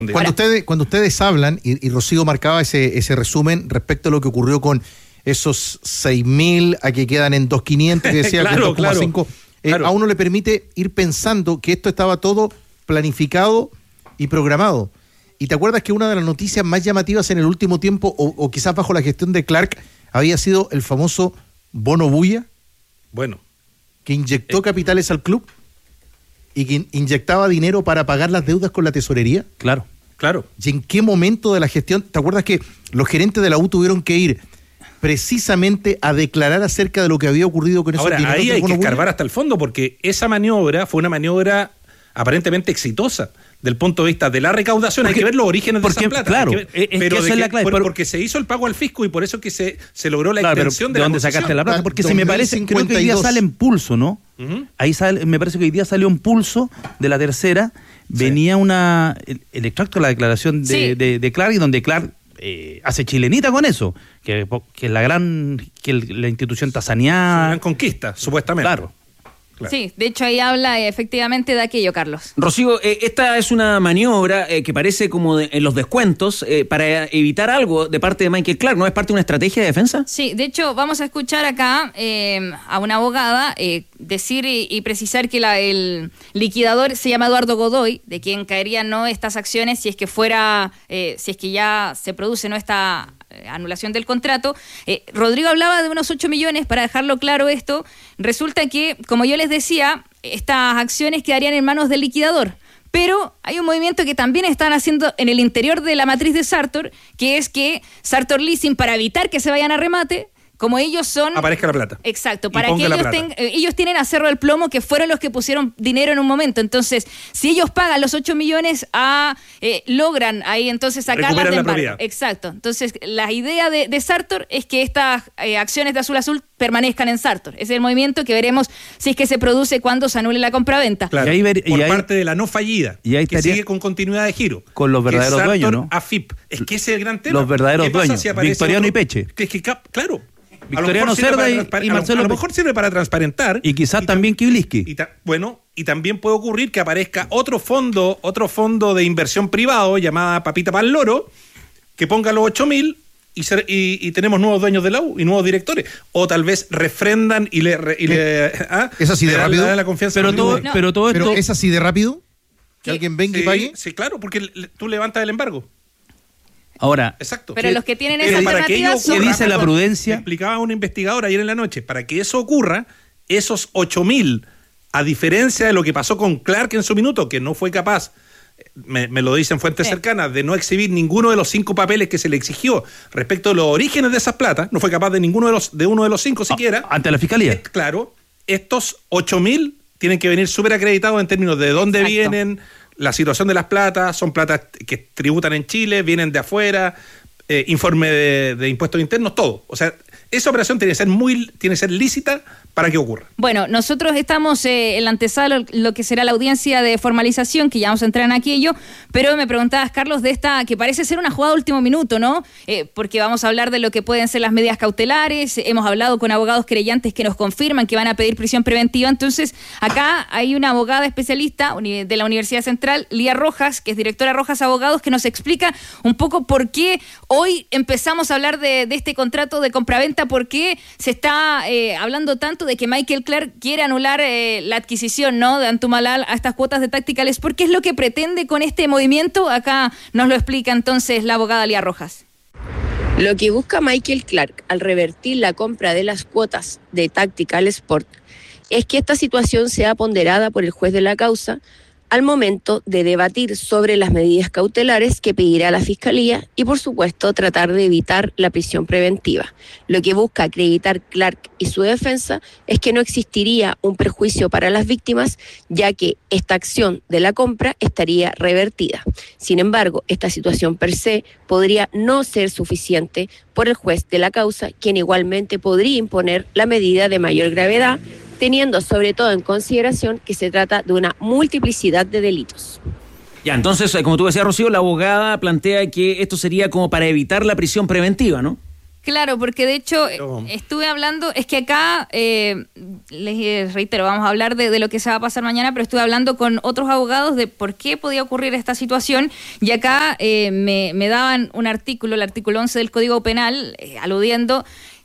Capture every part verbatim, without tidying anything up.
Cuando ustedes, cuando ustedes hablan, y, y Rocío marcaba ese, ese resumen respecto a lo que ocurrió con esos seis mil a que quedan en dos mil quinientos, que decía claro, que dos coma cinco, claro, eh, claro. a uno le permite ir pensando que esto estaba todo planificado y programado. ¿Y te acuerdas que una de las noticias más llamativas en el último tiempo, o, o quizás bajo la gestión de Clark, había sido el famoso bono bulla? Bueno. Que inyectó eh. capitales al club y que inyectaba dinero para pagar las deudas con la tesorería. Claro, claro. ¿Y en qué momento de la gestión? ¿Te acuerdas que los gerentes de la U tuvieron que ir precisamente a declarar acerca de lo que había ocurrido con esos Ahora, dineros? ahí hay que escarbar bulla? hasta el fondo, porque esa maniobra fue una maniobra aparentemente exitosa del punto de vista de la recaudación. Porque, hay que ver los orígenes porque, de esa plata. Claro, ver, es pero que esa es la clave. Por, pero, porque se hizo el pago al fisco y por eso que se, se logró la claro, extensión de ¿de la dónde concesión? sacaste la plata? Porque Ah, si me parece, creo que hoy día sale en Pulso, ¿no? Uh-huh. Ahí sale, me parece que hoy día salió en Pulso de la tercera, venía sí. una el, el extracto de la declaración de, sí. de, de Clark, y donde Clark eh, hace chilenita con eso, que, que la gran, que el, la institución está saneada. Una gran conquista, supuestamente. Claro. Claro. Sí, de hecho ahí habla efectivamente de aquello, Carlos. Rocío, eh, esta es una maniobra eh, que parece como de, en los descuentos eh, para evitar algo de parte de Michael Clark, ¿no es parte de una estrategia de defensa? Sí, de hecho vamos a escuchar acá eh, a una abogada eh, decir y, y precisar que la, el liquidador se llama Eduardo Godoy, de quien caerían no estas acciones si es que fuera, eh, si es que ya se produce no esta anulación del contrato. Eh, Rodrigo hablaba de unos ocho millones, para dejarlo claro esto. Resulta que, como yo les decía, estas acciones quedarían en manos del liquidador. Pero hay un movimiento que también están haciendo en el interior de la matriz de Sartor, que es que Sartor Leasing, para evitar que se vayan a remate, como ellos son... Aparezca la plata. Exacto, para que ellos, ten, eh, ellos tienen a Cerro del Plomo, que fueron los que pusieron dinero en un momento. Entonces, si ellos pagan los ocho millones, a, eh, logran ahí entonces sacarlas de embargo. Exacto. Entonces, la idea de, de Sartor es que estas eh, acciones de Azul Azul permanezcan en Sartor. Ese es el movimiento que veremos si es que se produce cuando se anule la compraventa. Claro, y ahí ver, y por ahí, parte de la no fallida, y ahí que sigue con continuidad de giro. Con los verdaderos Sartor, dueños, ¿no? A F I P. Es que ese es el gran tema. Los verdaderos dueños, si Victoriano otro, y Peche. Que es que, claro... Victoriano Cerda y, y Marcelo A lo mejor sirve para transparentar. Y quizás y también Kivliski. Y ta, bueno, y también puede ocurrir que aparezca otro fondo, otro fondo de inversión privado llamada Papita Pal Loro, que ponga los ocho mil y, y, y tenemos nuevos dueños de la U y nuevos directores. O tal vez refrendan y le... Y le ¿ah? ¿Es así de le rápido? Da la confianza pero, todo, no. pero todo esto... ¿Pero es así de rápido? ¿Que alguien venga sí, y pague? Sí, claro, porque le, tú levantas el embargo. Ahora, exacto. Pero que, los que tienen esa alternativa ¿qué dice la prudencia? Explicaba un investigador ayer en la noche, para que eso ocurra, esos ocho mil, a diferencia de lo que pasó con Clark en su minuto, que no fue capaz, me, me lo dicen fuentes sí. cercanas, de no exhibir ninguno de los cinco papeles que se le exigió respecto a los orígenes de esas platas, no fue capaz de ninguno de los de uno de los cinco siquiera. Ante la fiscalía. Eh, claro, estos ocho mil tienen que venir súper acreditados en términos de dónde exacto. vienen, la situación de las platas, son platas que tributan en Chile, vienen de afuera, eh, informe de, de impuestos internos, todo. O sea, esa operación tiene que ser muy, tiene que ser lícita para que ocurra. Bueno, nosotros estamos eh, en la antesala lo, lo que será la audiencia de formalización, que ya vamos a entrar en aquello, pero me preguntabas, Carlos, de esta, que parece ser una jugada de último minuto, ¿no? Eh, porque vamos a hablar de lo que pueden ser las medidas cautelares, hemos hablado con abogados querellantes que nos confirman que van a pedir prisión preventiva, entonces acá hay una abogada especialista de la Universidad Central, Lía Rojas, que es directora Rojas Abogados, que nos explica un poco por qué hoy empezamos a hablar de, de este contrato de compraventa, por qué se está eh, hablando tanto de que Michael Clark quiere anular eh, la adquisición, ¿no?, de Antumalal a estas cuotas de Tactical Sport. ¿Qué es lo que pretende con este movimiento? Acá nos lo explica entonces la abogada Lía Rojas. Lo que busca Michael Clark al revertir la compra de las cuotas de Tactical Sport es que esta situación sea ponderada por el juez de la causa al momento de debatir sobre las medidas cautelares que pedirá la Fiscalía y, por supuesto, tratar de evitar la prisión preventiva. Lo que busca acreditar Clark y su defensa es que no existiría un perjuicio para las víctimas, ya que esta acción de la compra estaría revertida. Sin embargo, esta situación per se podría no ser suficiente por el juez de la causa, quien igualmente podría imponer la medida de mayor gravedad, teniendo sobre todo en consideración que se trata de una multiplicidad de delitos. Ya, entonces, como tú decías, Rocío, la abogada plantea que esto sería como para evitar la prisión preventiva, ¿no? Claro, porque de hecho Pero... estuve hablando, es que acá, eh, les reitero, vamos a hablar de, de lo que se va a pasar mañana, pero estuve hablando con otros abogados de por qué podía ocurrir esta situación, y acá eh, me, me daban un artículo, el artículo once del Código Penal, eh, aludiendo,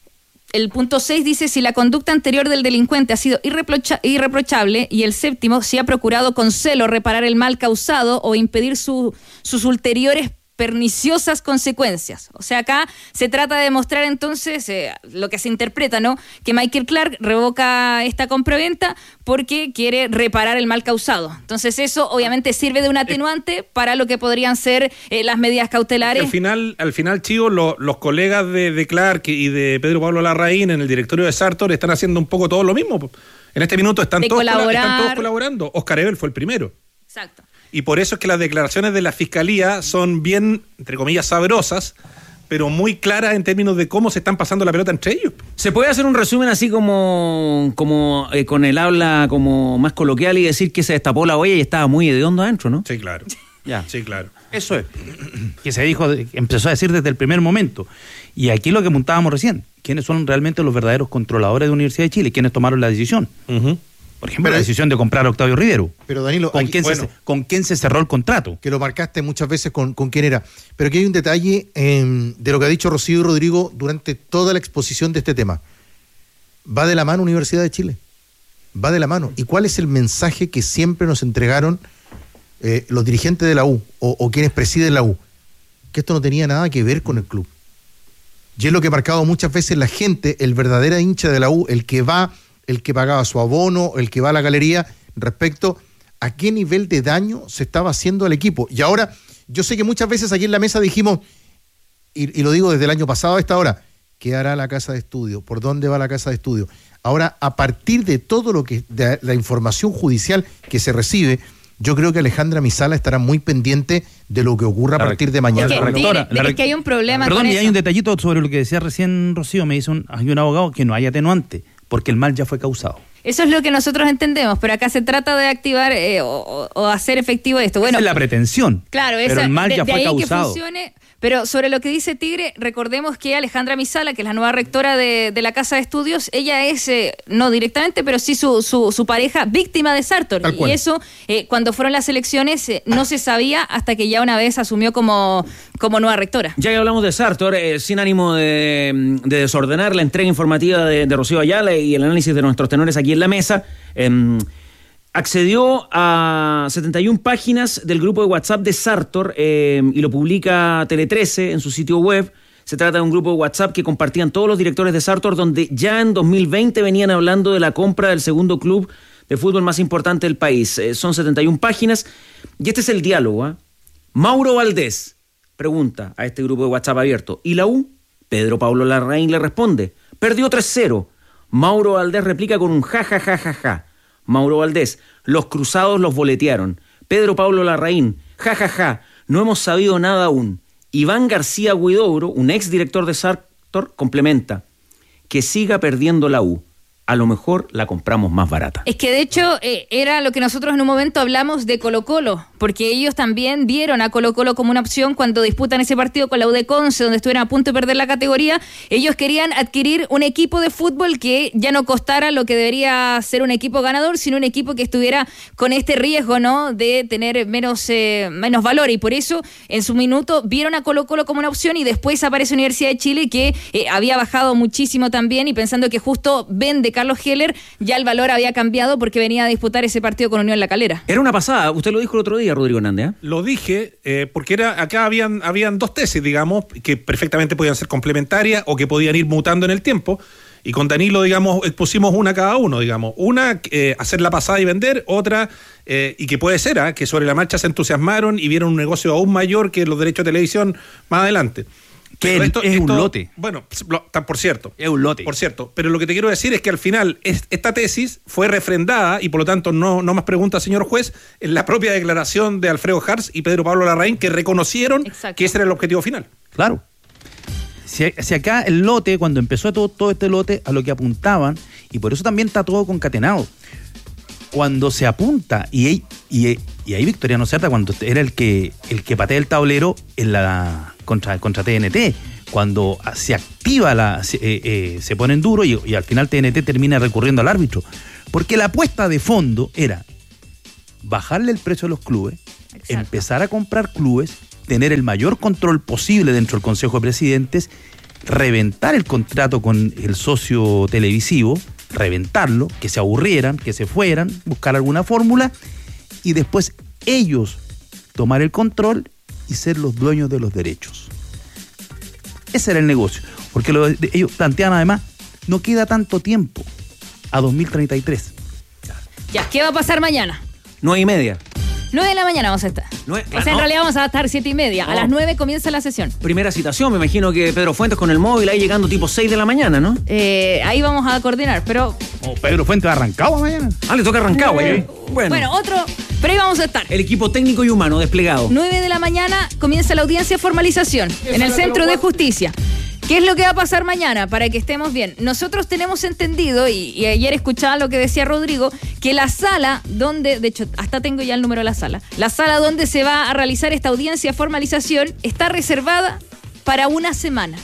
el punto seis dice, si la conducta anterior del delincuente ha sido irreprocha- irreprochable, y el séptimo, si ha procurado con celo reparar el mal causado o impedir su, sus ulteriores perniciosas consecuencias. O sea, acá se trata de demostrar entonces eh, lo que se interpreta, ¿no? Que Michael Clark revoca esta compraventa porque quiere reparar el mal causado. Entonces eso obviamente sirve de un atenuante para lo que podrían ser eh, las medidas cautelares. Al final, al final, Chivo, lo, los colegas de, de Clark y de Pedro Pablo Larraín en el directorio de Sartor están haciendo un poco todo lo mismo. En este minuto están, todos, colabora- están todos colaborando. Oscar Ebel fue el primero. Exacto. Y por eso es que las declaraciones de la Fiscalía son bien, entre comillas, sabrosas, pero muy claras en términos de cómo se están pasando la pelota entre ellos. ¿Se puede hacer un resumen así como, como eh, con el habla como más coloquial y decir que se destapó la olla y estaba muy hediondo adentro, ¿no? Sí, claro. Ya. Sí, claro. Eso es. Que se dijo, empezó a decir desde el primer momento. Y aquí lo que apuntábamos recién, ¿quiénes son realmente los verdaderos controladores de la Universidad de Chile? ¿Quiénes tomaron la decisión? Uh-huh. Por ejemplo, pero, la decisión de comprar a Octavio Rivero. Pero Danilo, ¿Con, aquí, quién bueno, se, ¿Con quién se cerró el contrato? Que lo marcaste muchas veces con, con quién era. Pero aquí hay un detalle eh, de lo que ha dicho Rocío y Rodrigo durante toda la exposición de este tema. Va de la mano Universidad de Chile. Va de la mano. ¿Y cuál es el mensaje que siempre nos entregaron eh, los dirigentes de la U o, o quienes presiden la U? Que esto no tenía nada que ver con el club. Y es lo que ha marcado muchas veces la gente, el verdadero hincha de la U, el que va... el que pagaba su abono, el que va a la galería, respecto a qué nivel de daño se estaba haciendo al equipo. Y ahora, yo sé que muchas veces aquí en la mesa dijimos, y, y lo digo desde el año pasado a esta hora, ¿qué hará la casa de estudio? ¿Por dónde va la casa de estudio? Ahora, a partir de todo lo que, de la información judicial que se recibe, yo creo que Alejandra Misala estará muy pendiente de lo que ocurra a partir de mañana. Es que, la rectora, de, de, la es que hay un problema Perdón, con y eso. hay un detallito sobre lo que decía recién Rocío, me dice un, hay un abogado que no hay atenuante, porque el mal ya fue causado. Eso es lo que nosotros entendemos, pero acá se trata de activar eh, o, o hacer efectivo esto. Bueno, esa es la pretensión. Claro, esa, pero el mal de, ya de fue ahí causado. Que funcione. Pero sobre lo que dice Tigre, recordemos que Alejandra Misala, que es la nueva rectora de, de la Casa de Estudios, ella es, eh, no directamente, pero sí su, su, su pareja, víctima de Sartor. Y eso, eh, cuando fueron las elecciones, eh, no se sabía hasta que ya una vez asumió como, como nueva rectora. Ya que hablamos de Sartor, eh, sin ánimo de, de desordenar la entrega informativa de, de Rocío Ayala y el análisis de nuestros tenores aquí en la mesa, eh, accedió a setenta y una páginas del grupo de WhatsApp de Sartor eh, y lo publica Tele trece en su sitio web. Se trata de un grupo de WhatsApp que compartían todos los directores de Sartor, donde ya en dos mil veinte venían hablando de la compra del segundo club de fútbol más importante del país. Eh, son setenta y una páginas y este es el diálogo. ¿eh? Mauro Valdés pregunta a este grupo de WhatsApp abierto, ¿y la U? Pedro Pablo Larraín le responde, perdió tres cero. Mauro Valdés replica con un ja, ja, ja, ja, ja. Mauro Valdés, los cruzados los boletearon. Pedro Pablo Larraín, ja, ja, ja, no hemos sabido nada aún. Iván García Huidobro, un ex director de Sartor, complementa, que siga perdiendo la U. A lo mejor la compramos más barata. Es que de hecho eh, era lo que nosotros en un momento hablamos de Colo-Colo, porque ellos también vieron a Colo-Colo como una opción cuando disputan ese partido con la U de Conce, donde estuvieron a punto de perder la categoría. Ellos querían adquirir un equipo de fútbol que ya no costara lo que debería ser un equipo ganador, sino un equipo que estuviera con este riesgo, ¿no?, de tener menos, eh, menos valor, y por eso en su minuto vieron a Colo-Colo como una opción, y después aparece Universidad de Chile, que eh, había bajado muchísimo también, y pensando que justo vende Carlos Heller, ya el valor había cambiado porque venía a disputar ese partido con Unión La Calera. Era una pasada, usted lo dijo el otro día, Rodrigo Hernández. ¿eh? Lo dije eh, porque era acá habían, habían dos tesis, digamos, que perfectamente podían ser complementarias o que podían ir mutando en el tiempo. Y con Danilo, digamos, expusimos una cada uno, digamos. Una, eh, hacer la pasada y vender, otra, eh, y que puede ser, ¿eh? que sobre la marcha se entusiasmaron y vieron un negocio aún mayor que los derechos de televisión más adelante. Que esto, es esto, un lote. Bueno, por cierto. Es un lote. Por cierto. Pero lo que te quiero decir es que al final es, esta tesis fue refrendada y por lo tanto no, no más preguntas, señor juez, en la propia declaración de Alfredo Hartz y Pedro Pablo Larraín, que reconocieron Exacto. que ese era el objetivo final. Claro. Si, si acá el lote, cuando empezó todo, todo este lote, a lo que apuntaban, y por eso también está todo concatenado, cuando se apunta, y hay, y, y ahí Victoriano Cerda, cuando era el que el que patea el tablero en la contra, contra T N T, cuando se activa, la se, eh, eh, se ponen duro y, y al final T N T termina recurriendo al árbitro. Porque la apuesta de fondo era bajarle el precio a los clubes, exacto, empezar a comprar clubes, tener el mayor control posible dentro del Consejo de Presidentes, reventar el contrato con el socio televisivo, reventarlo, que se aburrieran, que se fueran, buscar alguna fórmula y después ellos tomar el control y ser los dueños de los derechos. Ese era el negocio, porque lo, ellos plantean además, no queda tanto tiempo a dos mil treinta y tres. Ya, ¿qué va a pasar mañana? Nueve y media. Nueve de la mañana vamos a estar. Nueve, o sea, no. en realidad vamos a estar siete y media. No. A las nueve comienza la sesión. Primera citación, me imagino que Pedro Fuentes con el móvil ahí llegando tipo seis de la mañana, ¿no? Eh, ahí vamos a coordinar, pero... Oh, Pedro Fuentes arrancado mañana. Ah, le toca arrancar, güey. Bueno. bueno, otro... Pero ahí vamos a estar. El equipo técnico y humano desplegado. nueve de la mañana comienza la audiencia de formalización en el Centro de Justicia. ¿Qué es lo que va a pasar mañana? Para que estemos bien. Nosotros tenemos entendido, y, y ayer escuchaba lo que decía Rodrigo, que la sala donde, de hecho, hasta tengo ya el número de la sala, la sala donde se va a realizar esta audiencia de formalización está reservada para una semana.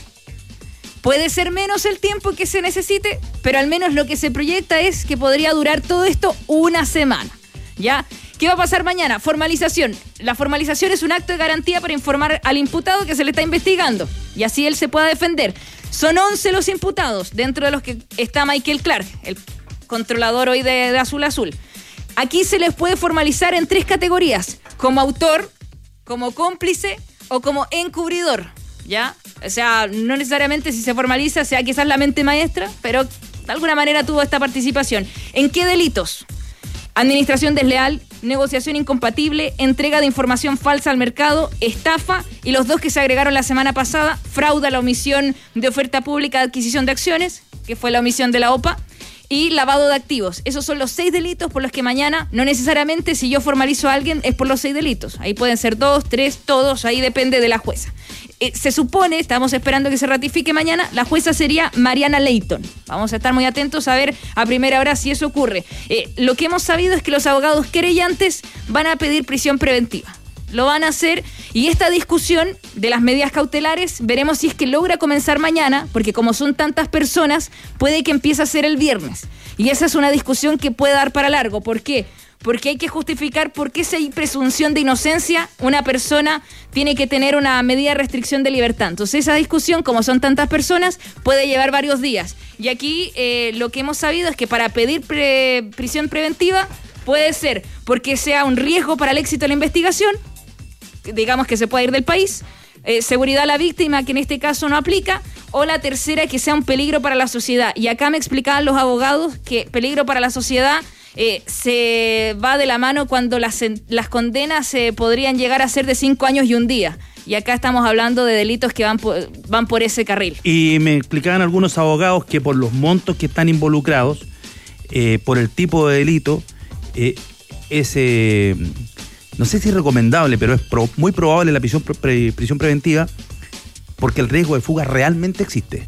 Puede ser menos el tiempo que se necesite, pero al menos lo que se proyecta es que podría durar todo esto una semana. ¿Ya? ¿Qué va a pasar mañana? Formalización. La formalización es un acto de garantía para informar al imputado que se le está investigando y así él se pueda defender. Son once los imputados, dentro de los que está Michael Clark, el controlador hoy de, de Azul Azul. Aquí se les puede formalizar en tres categorías: como autor, como cómplice o como encubridor. ¿Ya? O sea, no necesariamente si se formaliza sea quizás la mente maestra, pero de alguna manera tuvo esta participación. ¿En qué delitos? Administración desleal, negociación incompatible, entrega de información falsa al mercado, estafa y los dos que se agregaron la semana pasada, fraude a la omisión de oferta pública de adquisición de acciones, que fue la omisión de la O P A, y lavado de activos. Esos son los seis delitos por los que mañana, no necesariamente si yo formalizo a alguien es por los seis delitos. Ahí pueden ser dos, tres, todos, ahí depende de la jueza. Eh, se supone, estamos esperando que se ratifique mañana, la jueza sería Mariana Leighton. Vamos a estar muy atentos a ver a primera hora si eso ocurre. Eh, lo que hemos sabido es que los abogados querellantes van a pedir prisión preventiva. Lo van a hacer y esta discusión de las medidas cautelares veremos si es que logra comenzar mañana, porque como son tantas personas, puede que empiece a ser el viernes. Y esa es una discusión que puede dar para largo. ¿Por qué? Porque hay que justificar por qué si hay presunción de inocencia, una persona tiene que tener una medida de restricción de libertad. Entonces esa discusión, como son tantas personas, puede llevar varios días. Y aquí eh, lo que hemos sabido es que para pedir pre- prisión preventiva puede ser porque sea un riesgo para el éxito de la investigación, digamos que se pueda ir del país, eh, seguridad a la víctima, que en este caso no aplica, o la tercera, que sea un peligro para la sociedad. Y acá me explicaban los abogados que peligro para la sociedad eh, se va de la mano cuando las, las condenas eh, podrían llegar a ser de cinco años y un día. Y acá estamos hablando de delitos que van por, van por ese carril. Y me explicaban algunos abogados que por los montos que están involucrados, eh, por el tipo de delito, eh, ese... no sé si es recomendable, pero es pro, muy probable la prisión, pre, prisión preventiva, porque el riesgo de fuga realmente existe.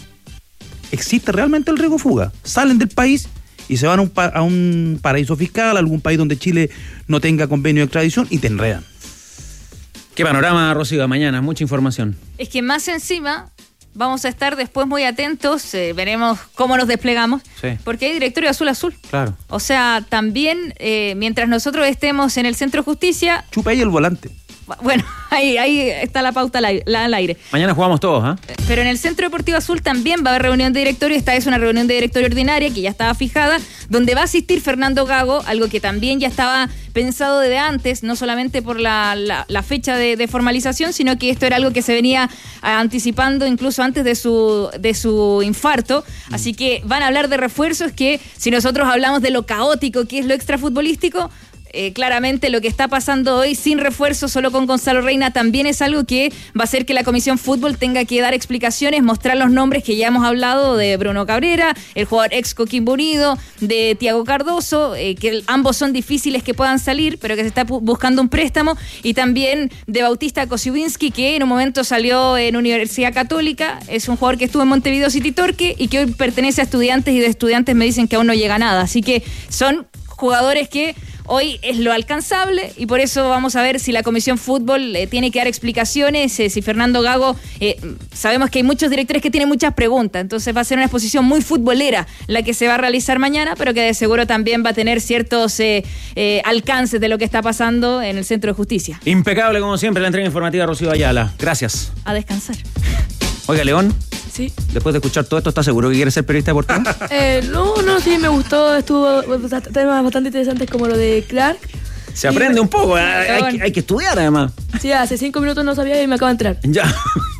Existe realmente el riesgo de fuga. Salen del país y se van a un, a un paraíso fiscal, a algún país donde Chile no tenga convenio de extradición y te enredan. Qué panorama, Rocío, mañana, mucha información. Es que más encima... vamos a estar después muy atentos, eh, veremos cómo nos desplegamos, sí, porque hay directorio Azul Azul. Claro. O sea, también, eh, mientras nosotros estemos en el Centro de Justicia... Chupa ahí el volante. Bueno, ahí, ahí está la pauta al aire, la, al aire. Mañana jugamos todos, ¿ah? ¿eh? Pero en el Centro Deportivo Azul también va a haber reunión de directorio. Esta es una reunión de directorio ordinaria que ya estaba fijada, donde va a asistir Fernando Gago, algo que también ya estaba pensado desde antes, no solamente por la, la, la fecha de, de formalización, sino que esto era algo que se venía anticipando incluso antes de su, de su infarto. Así que van a hablar de refuerzos que, si nosotros hablamos de lo caótico que es lo extrafutbolístico, Eh, claramente lo que está pasando hoy sin refuerzo, solo con Gonzalo Reina, también es algo que va a hacer que la Comisión Fútbol tenga que dar explicaciones, mostrar los nombres que ya hemos hablado de Bruno Cabrera, el jugador ex Coquimbo Unido, de Thiago Cardoso, eh, que ambos son difíciles que puedan salir, pero que se está buscando un préstamo, y también de Bautista Kosiubiński, que en un momento salió en Universidad Católica, es un jugador que estuvo en Montevideo City Torque y que hoy pertenece a Estudiantes, y de Estudiantes me dicen que aún no llega a nada, así que son jugadores que hoy es lo alcanzable y por eso vamos a ver si la Comisión Fútbol eh, tiene que dar explicaciones, eh, si Fernando Gago, eh, sabemos que hay muchos directores que tienen muchas preguntas, entonces va a ser una exposición muy futbolera la que se va a realizar mañana, pero que de seguro también va a tener ciertos eh, eh, alcances de lo que está pasando en el Centro de Justicia. Impecable como siempre la entrega informativa de Rocío Ayala. Gracias. A descansar. Oiga, León. Sí. Después de escuchar todo esto, ¿estás seguro que quieres ser periodista deportivo? Eh, no, no, sí, me gustó. Estuvo temas bastante interesantes como lo de Clark. Se aprende y, un poco, hay, hay, hay que estudiar además. Sí, hace cinco minutos no sabía y me acabo de entrar. Ya.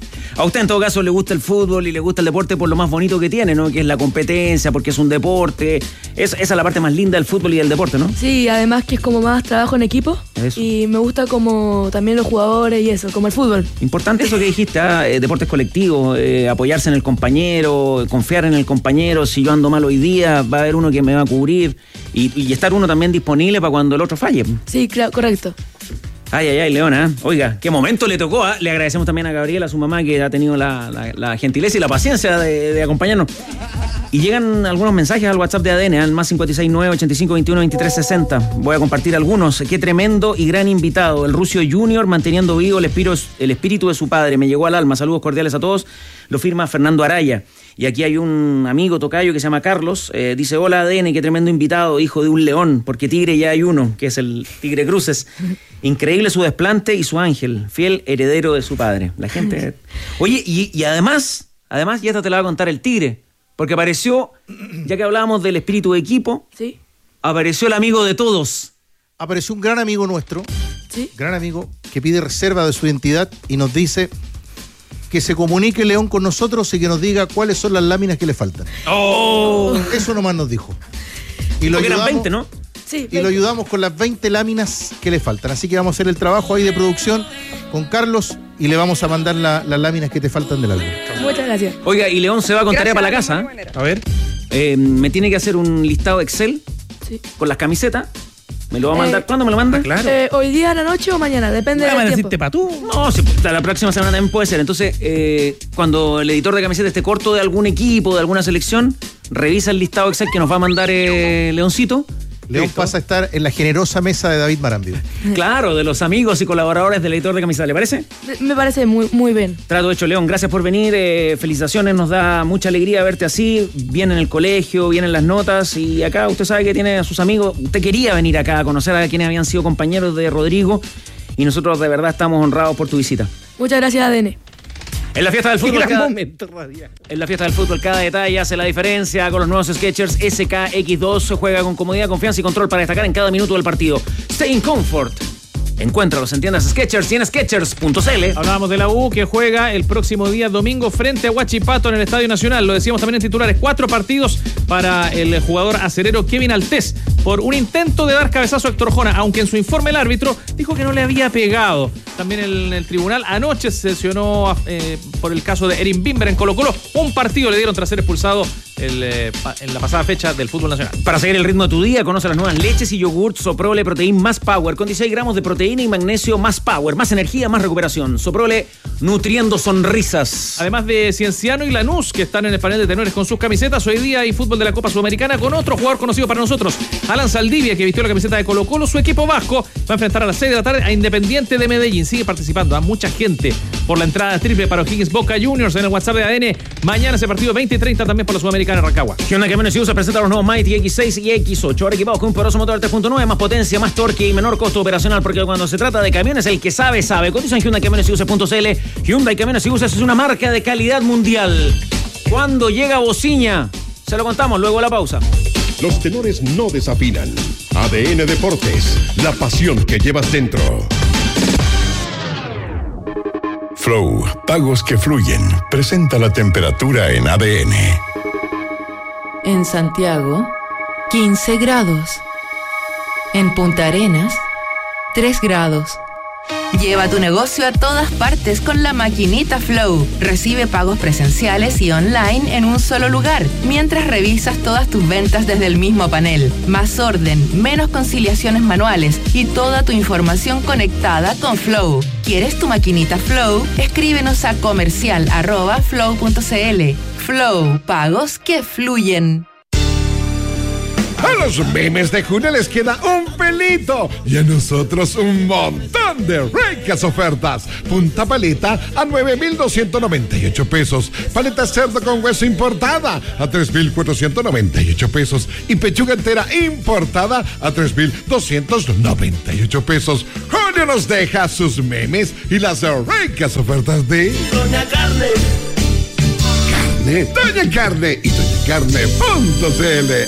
A usted en todo caso le gusta el fútbol y le gusta el deporte por lo más bonito que tiene, ¿no? Que es la competencia, porque es un deporte. Es, esa es la parte más linda del fútbol y del deporte, ¿no? Sí, además que es como más trabajo en equipo. Eso. Y me gusta como también los jugadores y eso, como el fútbol. Importante eso que dijiste, ¿ah? eh, deportes colectivos, eh, apoyarse en el compañero, confiar en el compañero. Si yo ando mal hoy día, va a haber uno que me va a cubrir. Y, y estar uno también disponible para cuando el otro falle. Sí, claro, correcto. Ay, ay, ay, Leona. Oiga, qué momento le tocó. ¿eh? Le agradecemos también a Gabriela, a su mamá, que ha tenido la, la, la gentileza y la paciencia de, de acompañarnos. Y llegan algunos mensajes al WhatsApp de A D N, al más cinco seis nueve, ochenta y cinco veintiuno, veintitrés sesenta. Voy a compartir algunos. Qué tremendo y gran invitado. El Rusio Junior manteniendo vivo el espíritu, el espíritu de su padre. Me llegó al alma. Saludos cordiales a todos. Lo firma Fernando Araya. Y aquí hay un amigo tocayo que se llama Carlos, eh, dice, hola A D N, qué tremendo invitado, hijo de un león, porque tigre ya hay uno, que es el Tigre Cruces. Increíble su desplante y su ángel, fiel heredero de su padre. La gente... Oye, y, y además, además, y esta te la va a contar el Tigre, porque apareció, ya que hablábamos del espíritu de equipo, sí. Apareció el amigo de todos. Apareció un gran amigo nuestro, sí. gran amigo, que pide reserva de su identidad y nos dice... que se comunique León con nosotros y que nos diga cuáles son las láminas que le faltan. ¡Oh! Eso nomás nos dijo. Y lo Porque ayudamos, eran veinte, ¿no? Sí, veinte. Y lo ayudamos con las veinte láminas que le faltan. Así que vamos a hacer el trabajo ahí de producción con Carlos y le vamos a mandar la, las láminas que te faltan del álbum. Muchas gracias. Oiga, y León se va con tarea para la casa. A ver. Eh, me tiene que hacer un listado Excel sí. con las camisetas. ¿Me lo va a mandar? Eh, ¿Cuándo me lo manda? Claro. Eh, hoy día, a la noche o mañana, depende ¿Van a del tiempo. decirte pa' tú? No, si, la próxima semana también puede ser. Entonces, eh, cuando el editor de camisetas esté corto de algún equipo, de alguna selección, revisa el listado Excel que nos va a mandar eh, Leoncito. León Listo. pasa a estar en la generosa mesa de David Marambio. Claro, de los amigos y colaboradores del editor de camisetas. ¿Le parece? Me parece muy, muy bien. Trato hecho, León. Gracias por venir. Eh, felicitaciones. Nos da mucha alegría verte así. Bien en el colegio, bien en las notas. Y acá usted sabe que tiene a sus amigos. Usted quería venir acá a conocer a quienes habían sido compañeros de Rodrigo. Y nosotros de verdad estamos honrados por tu visita. Muchas gracias, A D N. En la fiesta del fútbol, gran cada, momento radial. en la fiesta del fútbol cada detalle hace la diferencia. Con los nuevos Skechers S K X dos juega con comodidad, confianza y control para destacar en cada minuto del partido. Stay in comfort. Encuéntralos en tiendas Skechers y en skechers punto c l. Hablábamos de la U que juega el próximo día domingo frente a Huachipato en el Estadio Nacional. Lo decíamos también en titulares. Cuatro partidos para el jugador acerero Kevin Altés por un intento de dar cabezazo a Héctor Jona, aunque en su informe el árbitro dijo que no le había pegado. También en el tribunal anoche se sesionó eh, por el caso de Erin Bimber en Colo-Colo. Un partido le dieron tras ser expulsado el, eh, en la pasada fecha del fútbol nacional. Para seguir el ritmo de tu día, conoce las nuevas leches y yogurts Soprole Protein más Power con dieciséis gramos de proteína y magnesio más Power, más energía, más recuperación. Soprole nutriendo sonrisas. Además de Cienciano y Lanús, que están en el panel de tenores con sus camisetas, hoy día hay fútbol de la Copa Sudamericana con otro jugador conocido para nosotros, Alan Saldivia, que vistió la camiseta de Colo-Colo. Su equipo vasco va a enfrentar a las seis de la tarde a Independiente de Medellín. Sigue participando a mucha gente por la entrada triple para O'Higgins Boca Juniors en el WhatsApp de A D N. Mañana ese partido veinte y treinta también por la Sudamericana en Rancagua. Hyundai Camiones y Buses presenta los nuevos Mighty X seis y X ocho. Ahora equipados con un poderoso motor tres punto nueve, más potencia, más torque y menor costo operacional, porque cuando se trata de camiones, el que sabe, sabe. Cotiza en Hyundai Camiones y Buses punto c l. Hyundai Camiones y Buses es una marca de calidad mundial. ¿Cuándo llega Bociña? Se lo contamos luego de la pausa. Los tenores no desafinan. A D N Deportes, la pasión que llevas dentro. Flow, pagos que fluyen. Presenta la temperatura en A D N. En Santiago, quince grados. En Punta Arenas, tres grados. Lleva tu negocio a todas partes con la maquinita Flow. Recibe pagos presenciales y online en un solo lugar, mientras revisas todas tus ventas desde el mismo panel. Más orden, menos conciliaciones manuales y toda tu información conectada con Flow. ¿Quieres tu maquinita Flow? Escríbenos a comercial arroba flow punto c l. Flow, pagos que fluyen. A los memes de junio les queda un pelito y a nosotros un montón de ricas ofertas. Punta paleta a nueve mil doscientos noventa y ocho pesos. Paleta cerdo con hueso importada a tres mil cuatrocientos noventa y ocho pesos. Y pechuga entera importada a tres mil doscientos noventa y ocho pesos. Junio nos deja sus memes y las ricas ofertas de Doña Carne. Carne, Doña Carne y doña carne punto c l.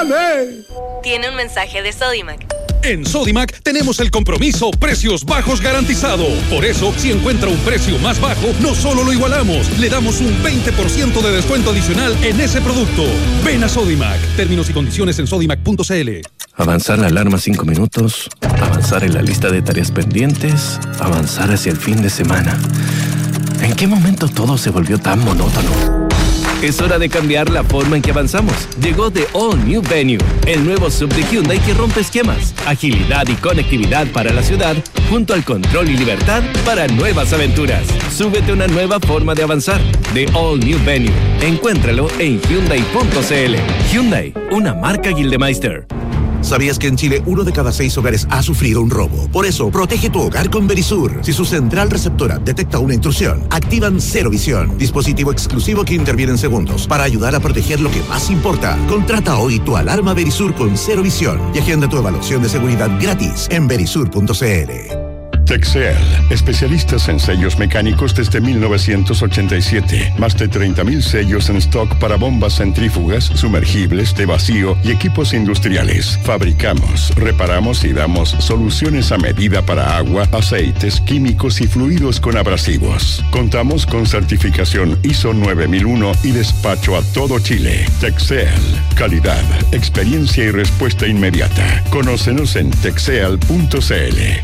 Tiene un mensaje de Sodimac. En Sodimac tenemos el compromiso precios bajos garantizado. Por eso, si encuentra un precio más bajo, no solo lo igualamos, le damos un veinte por ciento de descuento adicional en ese producto. Ven a Sodimac. Términos y condiciones en sodimac punto c l. Avanzar la alarma cinco minutos, avanzar en la lista de tareas pendientes, avanzar hacia el fin de semana. ¿En qué momento todo se volvió tan monótono? Es hora de cambiar la forma en que avanzamos. Llegó The All New Venue, el nuevo sub de Hyundai que rompe esquemas, agilidad y conectividad para la ciudad, junto al control y libertad para nuevas aventuras. Súbete a una nueva forma de avanzar. The All New Venue. Encuéntralo en hyundai punto c l. Hyundai, una marca Gildemeister. ¿Sabías que en Chile uno de cada seis hogares ha sufrido un robo? Por eso, protege tu hogar con Verisur. Si su central receptora detecta una intrusión, activan Cero Visión, dispositivo exclusivo que interviene en segundos para ayudar a proteger lo que más importa. Contrata hoy tu alarma Verisur con Cero Visión y agenda tu evaluación de seguridad gratis en verisur punto c l. Texel, especialistas en sellos mecánicos desde mil novecientos ochenta y siete. Más de treinta mil sellos en stock para bombas centrífugas, sumergibles, de vacío y equipos industriales. Fabricamos, reparamos y damos soluciones a medida para agua, aceites, químicos y fluidos con abrasivos. Contamos con certificación I S O nueve mil uno y despacho a todo Chile. Texel, calidad, experiencia y respuesta inmediata. Conócenos en texel punto c l.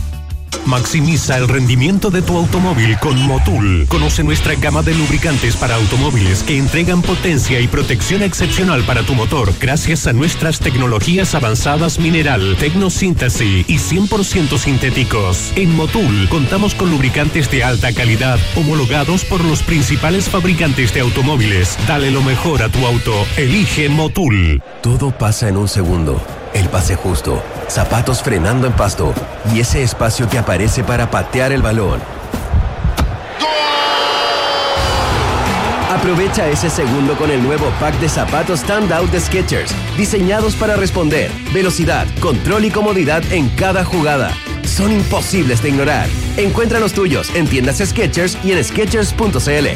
Maximiza el rendimiento de tu automóvil con Motul. Conoce nuestra gama de lubricantes para automóviles que entregan potencia y protección excepcional para tu motor gracias a nuestras tecnologías avanzadas mineral, tecnosíntesis y cien por ciento sintéticos. En Motul contamos con lubricantes de alta calidad homologados por los principales fabricantes de automóviles. Dale lo mejor a tu auto. Elige Motul. Todo pasa en un segundo. El pase justo, zapatos frenando en pasto y ese espacio que aparece para patear el balón. Aprovecha ese segundo con el nuevo pack de zapatos Standout de Skechers, diseñados para responder, velocidad, control y comodidad en cada jugada. Son imposibles de ignorar. Encuentra los tuyos en tiendas Skechers y en skechers punto c l.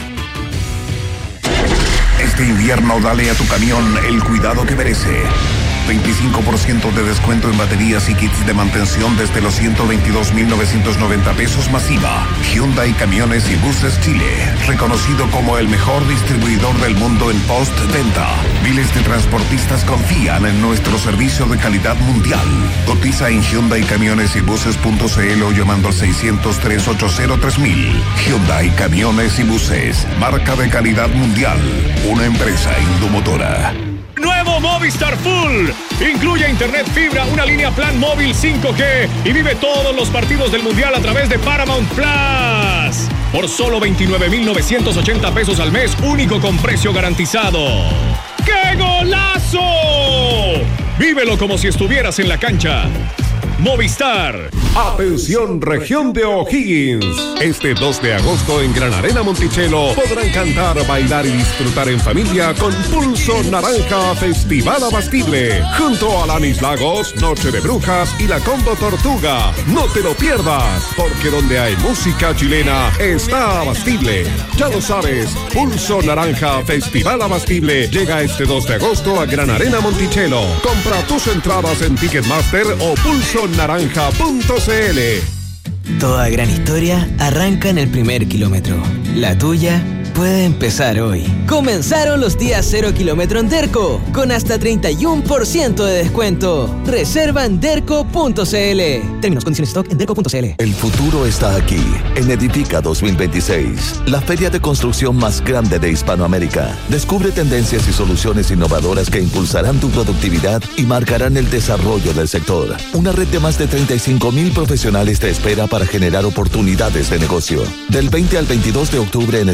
Este invierno dale a tu camión el cuidado que merece. veinticinco por ciento de descuento en baterías y kits de mantención desde los ciento veintidós mil novecientos noventa pesos masiva. Hyundai Camiones y Buses Chile, reconocido como el mejor distribuidor del mundo en postventa. Miles de transportistas confían en nuestro servicio de calidad mundial. Cotiza en hyundai camiones y buses punto c l o llamando al seiscientos tres ochocientos tres mil. Hyundai Camiones y Buses, marca de calidad mundial, una empresa indomotora. Nuevo Movistar Full. Incluye internet fibra, una línea plan móvil cinco G y vive todos los partidos del Mundial a través de Paramount Plus. Por solo veintinueve mil novecientos ochenta pesos al mes, único con precio garantizado. ¡Qué golazo! Vívelo como si estuvieras en la cancha. Movistar. Atención, región de O'Higgins. Este dos de agosto en Gran Arena Monticello podrán cantar, bailar y disfrutar en familia con Pulso Naranja Festival Abastible. Junto a Alanis Lagos, Noche de Brujas y la Combo Tortuga. No te lo pierdas, porque donde hay música chilena está Abastible. Ya lo sabes, Pulso Naranja Festival Abastible llega este dos de agosto a Gran Arena Monticello. Compra tus entradas en Ticketmaster o pulso naranja punto c l. Toda gran historia arranca en el primer kilómetro. La tuya puede empezar hoy. Comenzaron los días cero kilómetro en Derco, con hasta treinta y uno por ciento de descuento. Reserva en derco punto c l. Términos, condiciones, stock en derco punto c l. El futuro está aquí, en Edifica dos mil veintiséis, la feria de construcción más grande de Hispanoamérica. Descubre tendencias y soluciones innovadoras que impulsarán tu productividad y marcarán el desarrollo del sector. Una red de más de treinta y cinco mil profesionales te espera para generar oportunidades de negocio. Del veinte al veintidós de octubre en Espacio Riesgo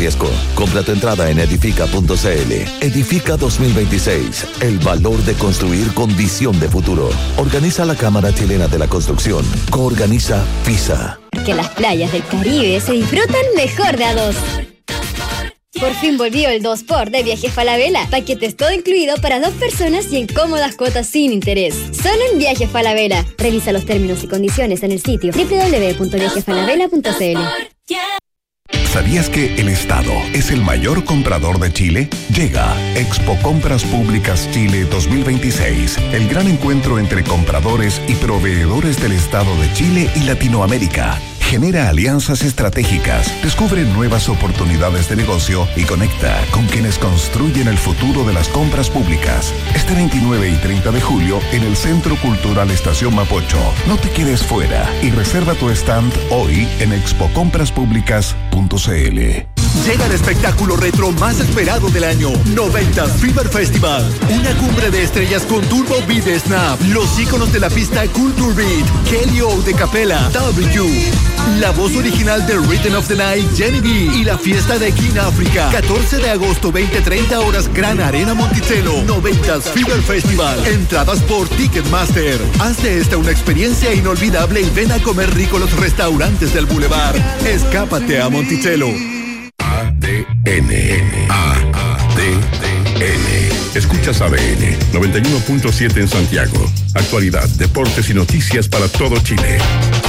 riesgo. Compra tu entrada en edifica punto c l. Edifica dos mil veintiséis. El valor de construir con visión de futuro. Organiza la Cámara Chilena de la Construcción. Coorganiza FISA. Que las playas del Caribe se disfrutan mejor de a dos. Por fin volvió el dos por de Viajes Falabella. Paquetes todo incluido para dos personas y en cómodas cuotas sin interés. Solo en Viajes Falabella. Revisa los términos y condiciones en el sitio doble u doble u doble u punto viajes falabella punto c l. ¿Sabías que el Estado es el mayor comprador de Chile? Llega Expo Compras Públicas Chile dos mil veintiséis, el gran encuentro entre compradores y proveedores del Estado de Chile y Latinoamérica. Genera alianzas estratégicas, descubre nuevas oportunidades de negocio y conecta con quienes construyen el futuro de las compras públicas. Este veintinueve y treinta de julio en el Centro Cultural Estación Mapocho. No te quedes fuera y reserva tu stand hoy en expo compras públicas punto c l. Llega el espectáculo retro más esperado del año, noventas Fever Festival. Una cumbre de estrellas con Turbo Beat Snap, los íconos de la pista Culture Beat, Kelly O de Capella, W, la voz original de Rhythm of the Night, Jenny B, y la fiesta de King África. catorce de agosto, veinte treinta horas, Gran Arena Monticello, noventas Fever Festival. Entradas por Ticketmaster. Haz de esta una experiencia inolvidable y ven a comer rico los restaurantes del Boulevard. Escápate a Monticello. A D N. A D N. Escuchas A D N noventa y uno punto siete en Santiago. Actualidad, deportes y noticias para todo Chile.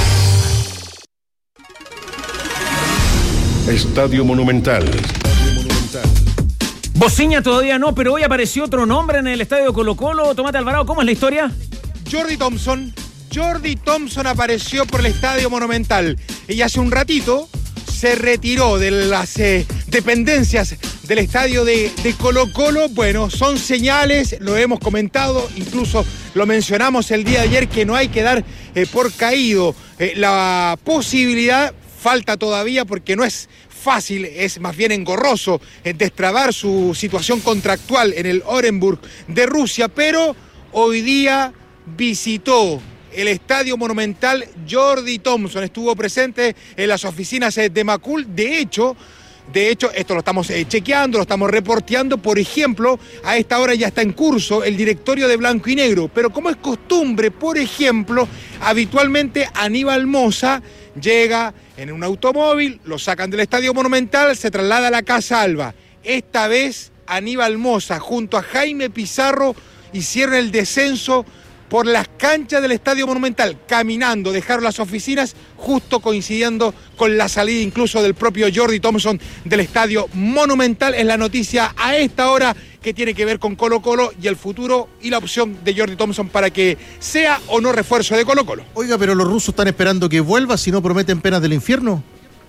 Estadio Monumental. Bociña todavía no, pero hoy apareció otro nombre en el estadio Colo-Colo. Tomate Alvarado, ¿cómo es la historia? Jordi Thompson. Jordi Thompson apareció por el estadio Monumental. Y hace un ratito se retiró de las eh, dependencias del estadio de, de Colo-Colo. Bueno, son señales, lo hemos comentado, incluso lo mencionamos el día de ayer, que no hay que dar eh, por caído. Eh, la posibilidad falta todavía porque no es fácil, es más bien engorroso eh, destrabar su situación contractual en el Orenburg de Rusia, pero hoy día visitó el Estadio Monumental Jordi Thompson, estuvo presente en las oficinas de Macul. De hecho, de hecho, esto lo estamos eh, chequeando, lo estamos reporteando. Por ejemplo, a esta hora ya está en curso el directorio de Blanco y Negro, pero como es costumbre, por ejemplo, habitualmente Aníbal Mosa llega en un automóvil, lo sacan del Estadio Monumental, se traslada a la Casa Alba. Esta vez Aníbal Mosa junto a Jaime Pizarro hicieron el descenso por las canchas del Estadio Monumental, caminando, dejaron las oficinas justo coincidiendo con la salida incluso del propio Jordi Thompson del Estadio Monumental. Es la noticia a esta hora que tiene que ver con Colo-Colo y el futuro y la opción de Jordi Thompson para que sea o no refuerzo de Colo-Colo. Oiga, pero los rusos están esperando que vuelva, si no prometen penas del infierno.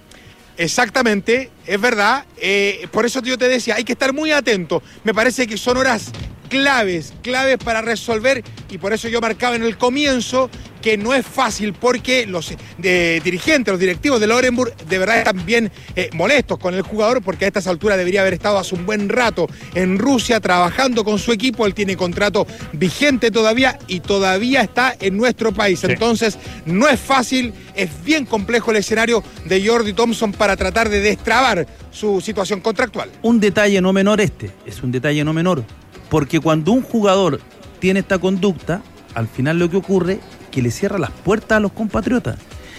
Exactamente, es verdad. Eh, por eso yo te decía, hay que estar muy atento. Me parece que son horas claves, claves para resolver, y por eso yo marcaba en el comienzo que no es fácil, porque los de, dirigentes, los directivos del Orenburg de verdad están bien eh, molestos con el jugador, porque a estas alturas debería haber estado hace un buen rato en Rusia trabajando con su equipo. Él tiene contrato vigente todavía y todavía está en nuestro país. Sí. Entonces no es fácil, es bien complejo el escenario de Jordi Thompson para tratar de destrabar su situación contractual. Un detalle no menor este, es un detalle no menor. Porque cuando un jugador tiene esta conducta, al final lo que ocurre es que le cierra las puertas a los compatriotas.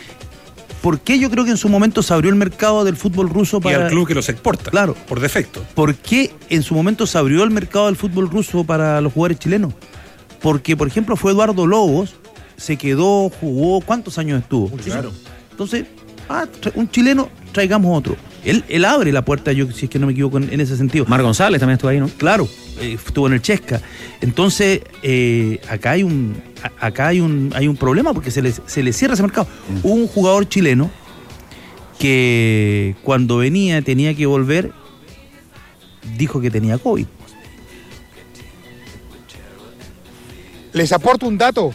¿Por qué yo creo que en su momento se abrió el mercado del fútbol ruso para... Y al club que los exporta, claro, por defecto. ¿Por qué en su momento se abrió el mercado del fútbol ruso para los jugadores chilenos? Porque, por ejemplo, fue Eduardo Lobos, se quedó, jugó, ¿cuántos años estuvo? Claro. Entonces, ah, un chileno, traigamos otro. Él, él abre la puerta, yo si es que no me equivoco en, en ese sentido. Mar González también estuvo ahí, ¿no? Claro, eh, estuvo en el Chesca. Entonces, eh, acá hay un a, acá hay un hay un problema porque se le, se le cierra ese mercado. Mm. Hubo un jugador chileno que cuando venía tenía que volver, dijo que tenía COVID. Les aporto un dato.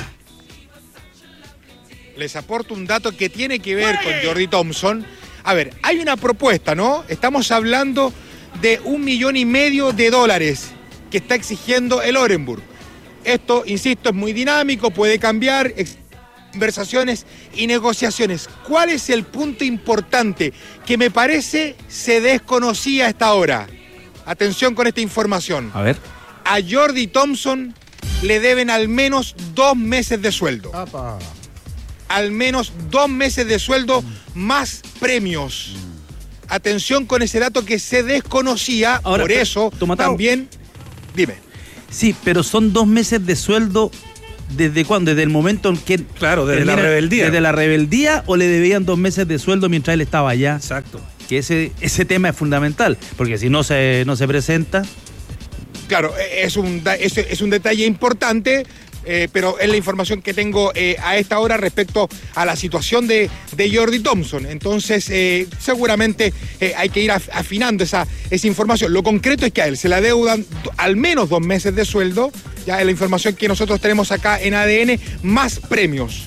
Les aporto un dato que tiene que ver con Jordi Thompson. A ver, hay una propuesta, ¿no? Estamos hablando de un millón y medio de dólares que está exigiendo el Orenburg. Esto, insisto, es muy dinámico, puede cambiar. conversaciones y negociaciones. ¿Cuál es el punto importante que me parece se desconocía a esta hora? Atención con esta información. A ver. A Jordi Thompson le deben al menos dos meses de sueldo. Apa. Al menos dos meses de sueldo más premios. Atención con ese dato que se desconocía. Ahora, por eso Tomatao, también... Dime. Sí, pero son dos meses de sueldo. ¿Desde cuándo? ¿Desde el momento en que... Claro, desde termina, la rebeldía. ¿Desde la rebeldía o le debían dos meses de sueldo mientras él estaba allá? Exacto. Que ese, ese tema es fundamental, porque si no se, no se presenta... Claro, es un, es, es un detalle importante, eh, pero es la información que tengo eh, a esta hora respecto a la situación de, de Jordi Thompson. Entonces, eh, seguramente eh, hay que ir afinando esa, esa información. Lo concreto es que a él se le adeudan al menos dos meses de sueldo, ya es la información que nosotros tenemos acá en A D N, más premios.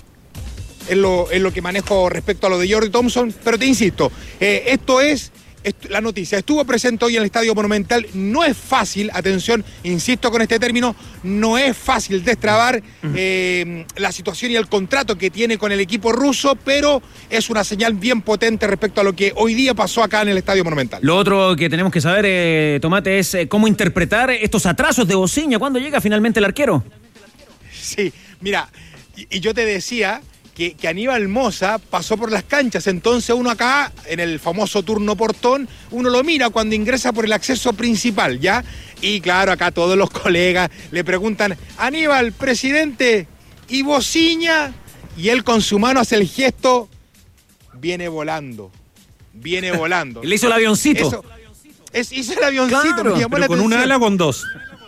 Es lo, es lo que manejo respecto a lo de Jordi Thompson, pero te insisto, eh, esto es... la noticia. Estuvo presente hoy en el Estadio Monumental. No es fácil, atención, insisto con este término, no es fácil destrabar eh, la situación y el contrato que tiene con el equipo ruso, pero es una señal bien potente respecto a lo que hoy día pasó acá en el Estadio Monumental. Lo otro que tenemos que saber, eh, Tomate, es eh, cómo interpretar estos atrasos de Bociña. ¿Cuándo llega finalmente el arquero? Sí, mira, y, y yo te decía... Que, que Aníbal Mosa pasó por las canchas, entonces uno acá, en el famoso turno portón, uno lo mira cuando ingresa por el acceso principal, ¿ya? Y claro, acá todos los colegas le preguntan, Aníbal, presidente, ¿y Bociña? Y él con su mano hace el gesto, viene volando, viene volando. Le hizo el avioncito. Eso, es, hizo el avioncito. Claro, me llamó pero la con atención. una ala o con dos.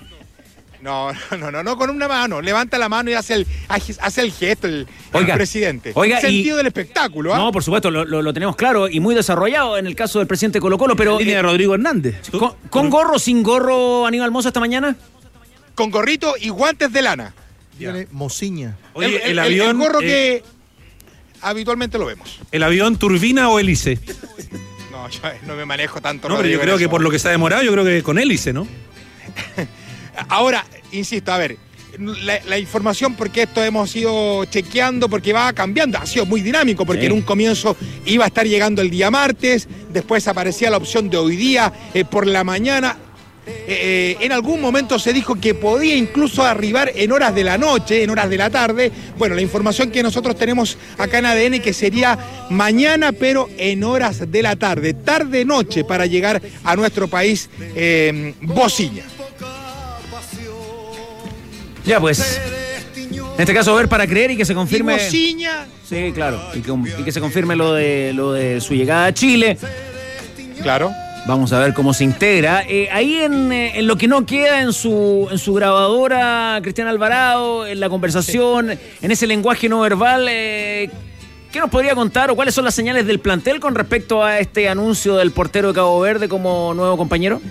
No, no, no, no, con una mano. Levanta la mano y hace el, hace el gesto el, oiga, el presidente. Oiga, el sentido y, del espectáculo, ¿ah? ¿eh? No, por supuesto, lo, lo, lo tenemos claro y muy desarrollado en el caso del presidente Colo-Colo, pero... La línea de Rodrigo Hernández. ¿Con, ¿Con gorro o sin gorro Aníbal Mosa esta mañana? Con gorrito y guantes de lana. Tiene Mociña. Oye, el, el, el avión... El gorro eh, que habitualmente lo vemos. ¿El avión turbina o hélice? No, yo no me manejo tanto. No, pero yo creo que por lo que se ha demorado, yo creo que con hélice, ¿no? Ahora, insisto, a ver, la, la información, porque esto hemos ido chequeando, porque va cambiando, ha sido muy dinámico, porque sí. En un comienzo iba a estar llegando el día martes, después aparecía la opción de hoy día, eh, por la mañana. Eh, en algún momento se dijo que podía incluso arribar en horas de la noche, en horas de la tarde. Bueno, la información que nosotros tenemos acá en A D N que sería mañana, pero en horas de la tarde, tarde-noche, para llegar a nuestro país, eh, Bociña. Ya pues, en este caso ver para creer y que se confirme. ¿Y Bociña? Sí, claro, y que, y que se confirme lo de lo de su llegada a Chile. Claro. Vamos a ver cómo se integra. Eh, ahí en, eh, en lo que no queda en su, en su grabadora, Cristian Alvarado, en la conversación, sí. En ese lenguaje no verbal, eh, ¿qué nos podría contar o cuáles son las señales del plantel con respecto a este anuncio del portero de Cabo Verde como nuevo compañero?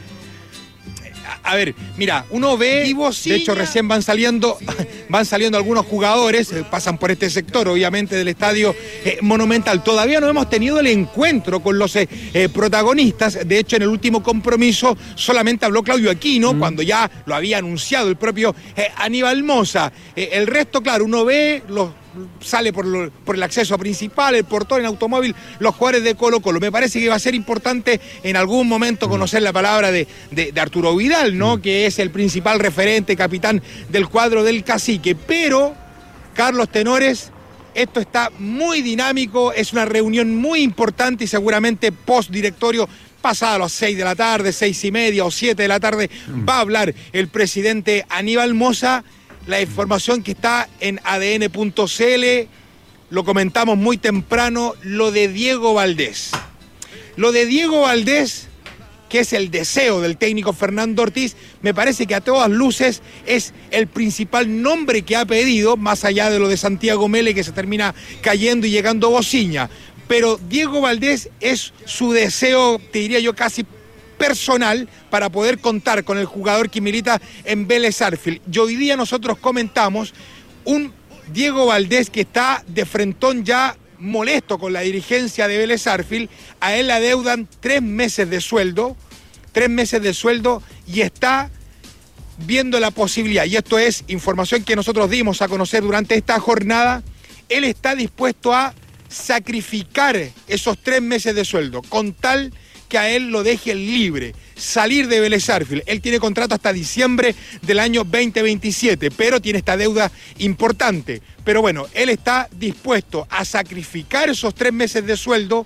A ver, mira, uno ve, de hecho recién van saliendo van saliendo algunos jugadores, eh, pasan por este sector obviamente del estadio eh, Monumental. Todavía no hemos tenido el encuentro con los eh, eh, protagonistas, de hecho en el último compromiso solamente habló Claudio Aquino, mm. cuando ya lo había anunciado el propio eh, Aníbal Mosa. Eh, el resto, claro, uno ve los... sale por, lo, por el acceso principal, el portón en automóvil, los jugadores de Colo-Colo. Me parece que va a ser importante en algún momento conocer la palabra de, de, de Arturo Vidal, ¿no? Mm. Que es el principal referente, capitán del cuadro del Cacique. Pero, Carlos Tenores, esto está muy dinámico, es una reunión muy importante y seguramente post-directorio, pasada las seis de la tarde, seis y media o siete de la tarde, mm. va a hablar el presidente Aníbal Mosa. La información que está en A D N punto C L, lo comentamos muy temprano, lo de Diego Valdés. Lo de Diego Valdés, que es el deseo del técnico Fernando Ortiz, me parece que a todas luces es el principal nombre que ha pedido, más allá de lo de Santiago Mele, que se termina cayendo y llegando a Bociña. Pero Diego Valdés es su deseo, te diría yo, casi personal para poder contar con el jugador que milita en Vélez Sarsfield. Y hoy día nosotros comentamos un Diego Valdés que está de frentón ya molesto con la dirigencia de Vélez Sarsfield. A él le adeudan tres meses de sueldo, tres meses de sueldo y está viendo la posibilidad, y esto es información que nosotros dimos a conocer durante esta jornada, él está dispuesto a sacrificar esos tres meses de sueldo con tal que a él lo deje libre, salir de Vélez Sarsfield. Él tiene contrato hasta diciembre del año veinte veintisiete, pero tiene esta deuda importante. Pero bueno, él está dispuesto a sacrificar esos tres meses de sueldo,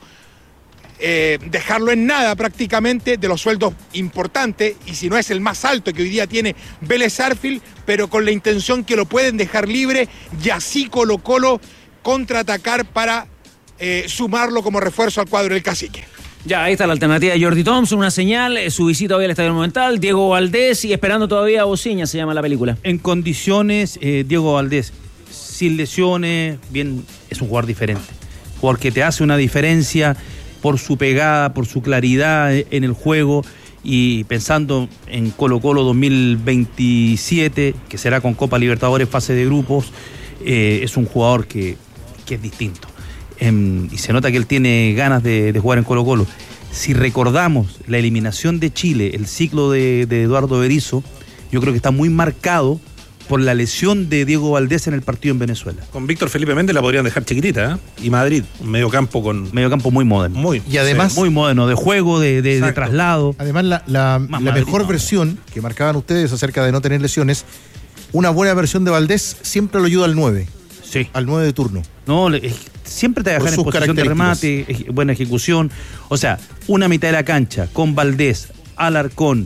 eh, dejarlo en nada prácticamente de los sueldos importantes, y si no es el más alto que hoy día tiene Vélez Sarsfield, pero con la intención que lo pueden dejar libre y así Colo Colo contraatacar para eh, sumarlo como refuerzo al cuadro del Cacique. Ya, ahí está la alternativa de Jordi Thompson, una señal, eh, su visita hoy al Estadio Monumental, Diego Valdés y esperando todavía a Bociña, se llama la película. En condiciones, eh, Diego Valdés, sin lesiones, bien, es un jugador diferente, jugador que te hace una diferencia por su pegada, por su claridad en el juego, y pensando en Colo Colo dos mil veintisiete, que será con Copa Libertadores, fase de grupos, eh, es un jugador que, que es distinto. Eh, y se nota que él tiene ganas de, de jugar en Colo Colo. Si recordamos la eliminación de Chile, el ciclo de, de Eduardo Berizzo, yo creo que está muy marcado por la lesión de Diego Valdés en el partido en Venezuela. Con Víctor Felipe Méndez la podrían dejar chiquitita, ¿eh? Y Madrid, un mediocampo con... Mediocampo muy moderno. Muy, y además... Sí, muy moderno, de juego, de, de, de traslado. Además, la, la, la Madrid, mejor no. versión que marcaban ustedes acerca de no tener lesiones, una buena versión de Valdés siempre lo ayuda al nueve. Sí. Al nueve de turno. No, siempre te dejan en posición de remate, buena ejecución. O sea, una mitad de la cancha con Valdés, Alarcón,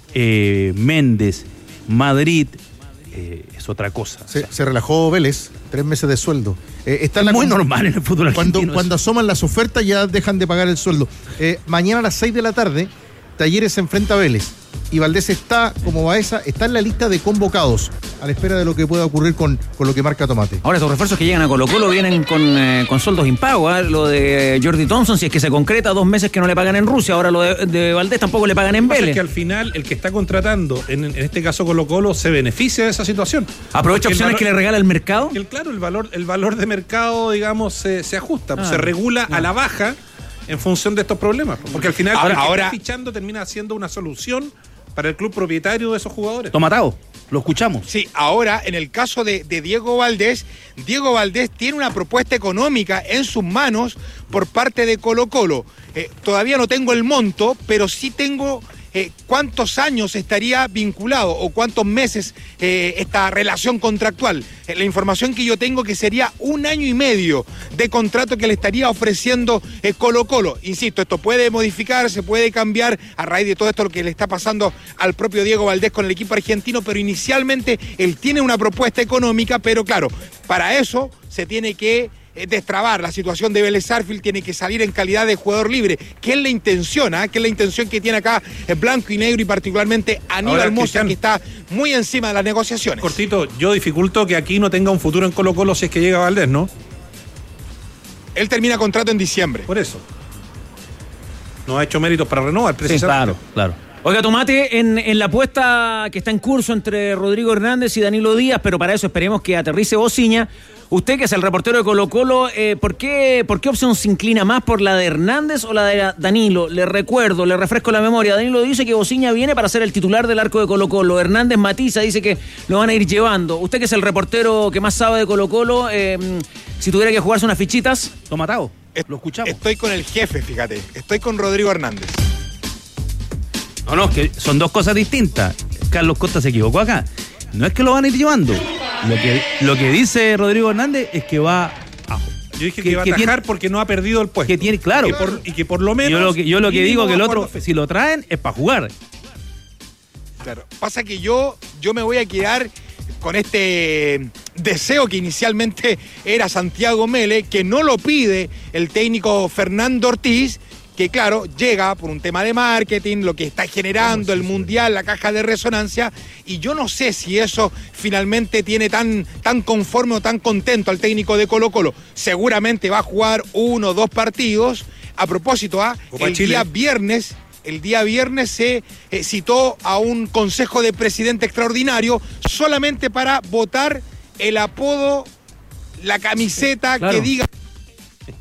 eh, Méndez, Madrid... Eh, es otra cosa. Se, o sea, se relajó Vélez, tres meses de sueldo. Eh, está en la muy con... normal en el fútbol argentino. Cuando, cuando asoman las ofertas ya dejan de pagar el sueldo. Eh, mañana a las seis de la tarde, Talleres se enfrenta a Vélez. Y Valdés está, como Baeza, está en la lista de convocados, a la espera de lo que pueda ocurrir con, con lo que marca Tomate. Ahora, estos refuerzos que llegan a Colo Colo vienen con, eh, con sueldos impagos. ¿eh? Lo de Jordi Thompson, si es que se concreta, dos meses que no le pagan en Rusia. Ahora lo de, de Valdés tampoco le pagan en Vélez. Es que al final, el que está contratando, en, en este caso Colo Colo, se beneficia de esa situación. ¿Aprovecha Porque opciones valor, que le regala el mercado? El, claro, el valor, el valor de mercado, digamos, se, se ajusta, ah, se regula no. a la baja en función de estos problemas. Porque al final, ahora, el que ahora está fichando termina siendo una solución para el club propietario de esos jugadores. Tomatao, lo escuchamos. Sí, ahora en el caso de, de Diego Valdés, Diego Valdés tiene una propuesta económica en sus manos por parte de Colo Colo. Eh, todavía no tengo el monto, pero sí tengo eh, cuántos años estaría vinculado o cuántos meses eh, esta relación contractual. Eh, la información que yo tengo que sería un año y medio de contrato que le estaría ofreciendo eh, Colo Colo. Insisto, esto puede modificarse, puede cambiar a raíz de todo esto lo que le está pasando al propio Diego Valdés con el equipo argentino, pero inicialmente él tiene una propuesta económica, pero claro, para eso se tiene que destrabar la situación de Vélez Sarsfield, tiene que salir en calidad de jugador libre, que es la intención, ¿eh? que es la intención que tiene acá el blanco y negro y particularmente Aníbal Mosa, que está muy encima de las negociaciones. Cortito, yo dificulto que aquí no tenga un futuro en Colo Colo si es que llega Valdés, ¿no? Él termina contrato en diciembre. Por eso. No ha hecho méritos para renovar, precisamente. Sí, claro, claro. Oiga, Tomate, en, en la apuesta que está en curso entre Rodrigo Hernández y Danilo Díaz, pero para eso esperemos que aterrice Bociña. Usted, que es el reportero de Colo Colo, eh, ¿por qué, ¿por qué opción se inclina más, por la de Hernández o la de Danilo? Le recuerdo, le refresco la memoria. Danilo dice que Bociña viene para ser el titular del arco de Colo Colo. Hernández matiza, dice que lo van a ir llevando. Usted, que es el reportero que más sabe de Colo Colo, eh, si tuviera que jugarse unas fichitas, Tomatao, lo escuchamos. Estoy con el jefe, fíjate. Estoy con Rodrigo Hernández. No, no, que son dos cosas distintas. Carlos Costa se equivocó acá. No es que lo van a ir llevando. Lo que, lo que dice Rodrigo Hernández es que va a... Yo dije que, que iba a atajar tiene, porque no ha perdido el puesto. Que tiene, claro. Que por, y que por lo menos... Yo lo que, yo lo que digo que el otro, si lo traen, es para jugar. Claro. Pasa que yo, yo me voy a quedar con este deseo que inicialmente era Santiago Mele, que no lo pide el técnico Fernando Ortiz, que claro, llega por un tema de marketing, lo que está generando el Mundial, la caja de resonancia, y yo no sé si eso finalmente tiene tan, tan conforme o tan contento al técnico de Colo Colo. Seguramente va a jugar uno o dos partidos. A propósito, ¿ah? el Chile. día viernes, el día viernes se eh, citó a un consejo de presidente extraordinario solamente para votar el apodo, la camiseta, claro, que diga...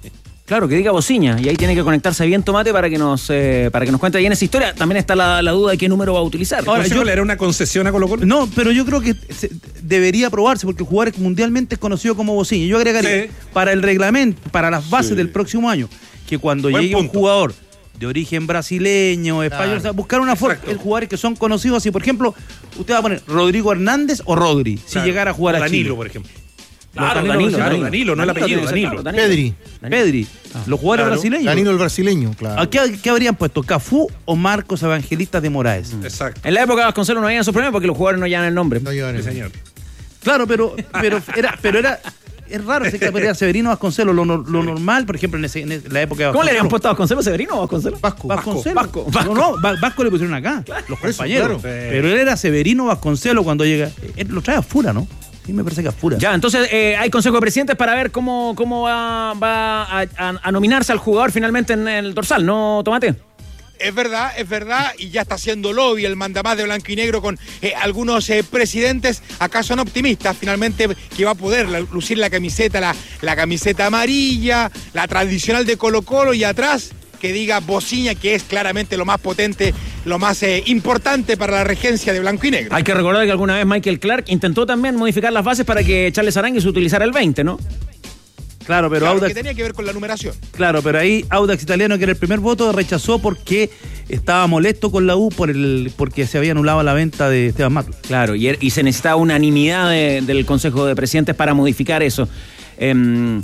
Claro, que diga Bociña, y ahí tiene que conectarse bien Tomate para que nos eh, para que nos cuente bien esa historia. También está la, la duda de qué número va a utilizar. Ahora, yo le haré una concesión a Colo-Colo. No, pero yo creo que se, debería probarse porque el jugador mundialmente es conocido como Bociña. Yo agregaría sí. para el reglamento, para las bases sí. del próximo año, que cuando Buen llegue punto. un jugador de origen brasileño, español, claro. o sea, buscar una forma, el jugadores que son conocidos así. Por ejemplo, usted va a poner Rodrigo Hernández o Rodri, claro. si llegara a jugar a Danilo, Chile. por ejemplo. Claro, Danilo, Danilo, claro, Danilo, Danilo, no el apellido, Danilo. Danilo. Pedri. Pedri. Ah, los jugadores claro. brasileños. Danilo el brasileño, claro. ¿A ¿Qué, ¿Qué habrían puesto? ¿Cafú o Marcos Evangelistas de Moraes? Mm. Exacto. En la época de Vasconcelos no habían esos problemas porque los jugadores no llevan el nombre. No llevan el sí, señor. Claro, pero, pero era, pero era, es raro ese que Severino Vasconcelos. Lo, lo normal, por ejemplo, en, ese, en la época de ¿Cómo le habían puesto a Vasconcelos? ¿Severino o Vasconcelos? Vasco. Vasconcelos. Vasco. Vasco. No, no, Vasco le pusieron acá, claro. los compañeros. Eso, claro. Pero él era Severino Vasconcelos cuando llega. Él lo trae a Fura, ¿no? Sí, me parece que es Fura. Ya, entonces eh, hay consejo de presidentes para ver cómo, cómo va, va a, a, a nominarse al jugador finalmente en el dorsal, ¿no, Tomate? Es verdad, es verdad, y ya está haciendo lobby el mandamás de blanco y negro con eh, algunos eh, presidentes. Acá son optimistas, finalmente, que va a poder la, lucir la camiseta, la, la camiseta amarilla, la tradicional de Colo-Colo, y atrás que diga Bociña, que es claramente lo más potente, lo más eh, importante para la regencia de blanco y negro. Hay que recordar que alguna vez Michael Clark intentó también modificar las bases para que Charles Aranguis utilizara el veinte, ¿no? Claro, pero claro, Audax... que tenía que ver con la numeración. Claro, pero ahí Audax Italiano, que era el primer voto, rechazó porque estaba molesto con la U por el porque se había anulado la venta de Esteban Matus. Claro, y, y se necesitaba unanimidad de, del Consejo de Presidentes para modificar eso. Eh,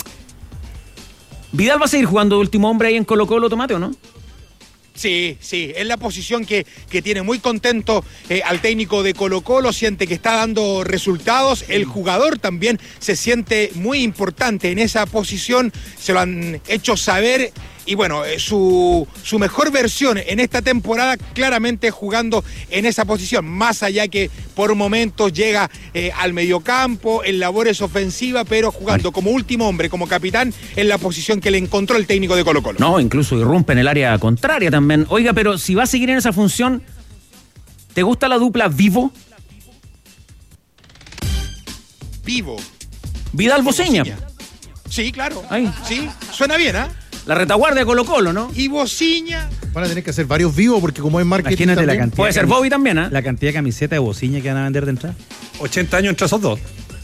¿Vidal va a seguir jugando de último hombre ahí en Colo-Colo, Tomate, o no? Sí, sí, es la posición que, que tiene muy contento eh, al técnico de Colo-Colo, siente que está dando resultados, el jugador también se siente muy importante en esa posición, se lo han hecho saber, y bueno, eh, su, su mejor versión en esta temporada claramente jugando en esa posición, más allá que por momentos llega eh, al mediocampo, en labores ofensivas, pero jugando como último hombre, como capitán, en la posición que le encontró el técnico de Colo-Colo. No, incluso irrumpe en el área contraria también. Oiga, pero si va a seguir en esa función, ¿te gusta la dupla Vivo? Vivo. Vidal Bociña. Sí, claro. Ahí. Sí, suena bien, ¿ah? ¿eh? La retaguardia de Colo-Colo, ¿no? Y Bociña. Van a tener que hacer varios vivos porque como es marketing Imagínate también, la cantidad. Puede ser Bobby también, ¿eh? La cantidad de camisetas de Bociña que van a vender de entrada. ochenta años entre esos dos.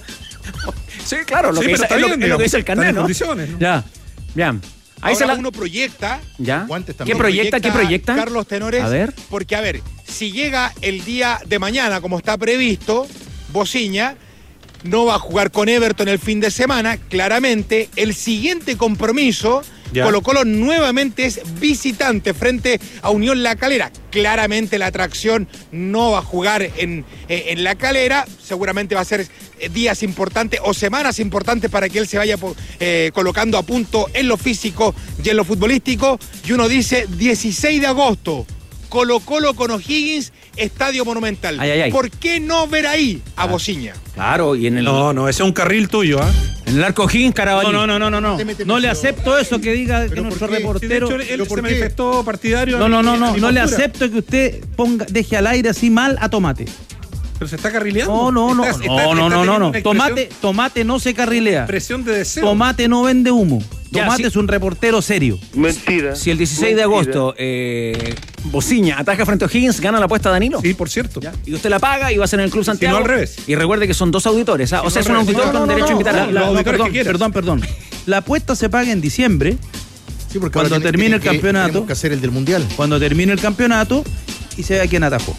Sí, claro, lo sí, que pero dice, está es, bien, lo, es lo que dice el carnet, ¿no? Condiciones, ¿no? Ya, ya. Ahí Ahora se la... uno proyecta. ¿Ya? ¿Qué ¿Qué proyecta? ¿Qué proyecta? Carlos Tenores. A ver. Porque, a ver, si llega el día de mañana, como está previsto, Bociña no va a jugar con Everton el fin de semana. Claramente, el siguiente compromiso, ya. Colo-Colo nuevamente es visitante frente a Unión La Calera. Claramente la atracción no va a jugar en, en La Calera. Seguramente va a ser días importantes o semanas importantes para que él se vaya eh, colocando a punto en lo físico y en lo futbolístico. Y uno dice dieciséis de agosto. Colo-Colo con O'Higgins, Estadio Monumental. Ay, ay, ay. ¿Por qué no ver ahí a ah, Bociña? Claro, y en el... No, no, ese es un carril tuyo, ¿ah? ¿eh? En el arco O'Higgins, Carabalí. No, no, no, no, no. No, no le acepto eso que diga que nuestro reportero... Sí, de hecho, él se manifestó partidario... No, no, no, no, no le acepto que usted ponga, deje al aire así mal a Tomate. Pero se está carrileando. No, no, no, está, no, está, no, está no, no, no. Tomate, Tomate no se carrilea. Presión de deseo. Tomate no vende humo. Tomate ya, sí. es un reportero serio. Mentira. Si el dieciséis Mentira. de agosto eh, Bociña ataca frente a O'Higgins, ¿gana la apuesta Danilo? Sí, por cierto. ¿Ya? Y usted la paga y va a ser en el Club Santiago. Si no, al revés. Y recuerde que son dos auditores, ¿ah? Si o sea, no, es un auditor no, con no, derecho no, a invitar no, a la, la, la, no, perdón, que perdón, perdón. La apuesta se paga en diciembre. Sí, porque cuando ahora termine tiene el que, campeonato. Tenemos que hacer el del Mundial. Cuando termine el campeonato y se ve a quién atajó.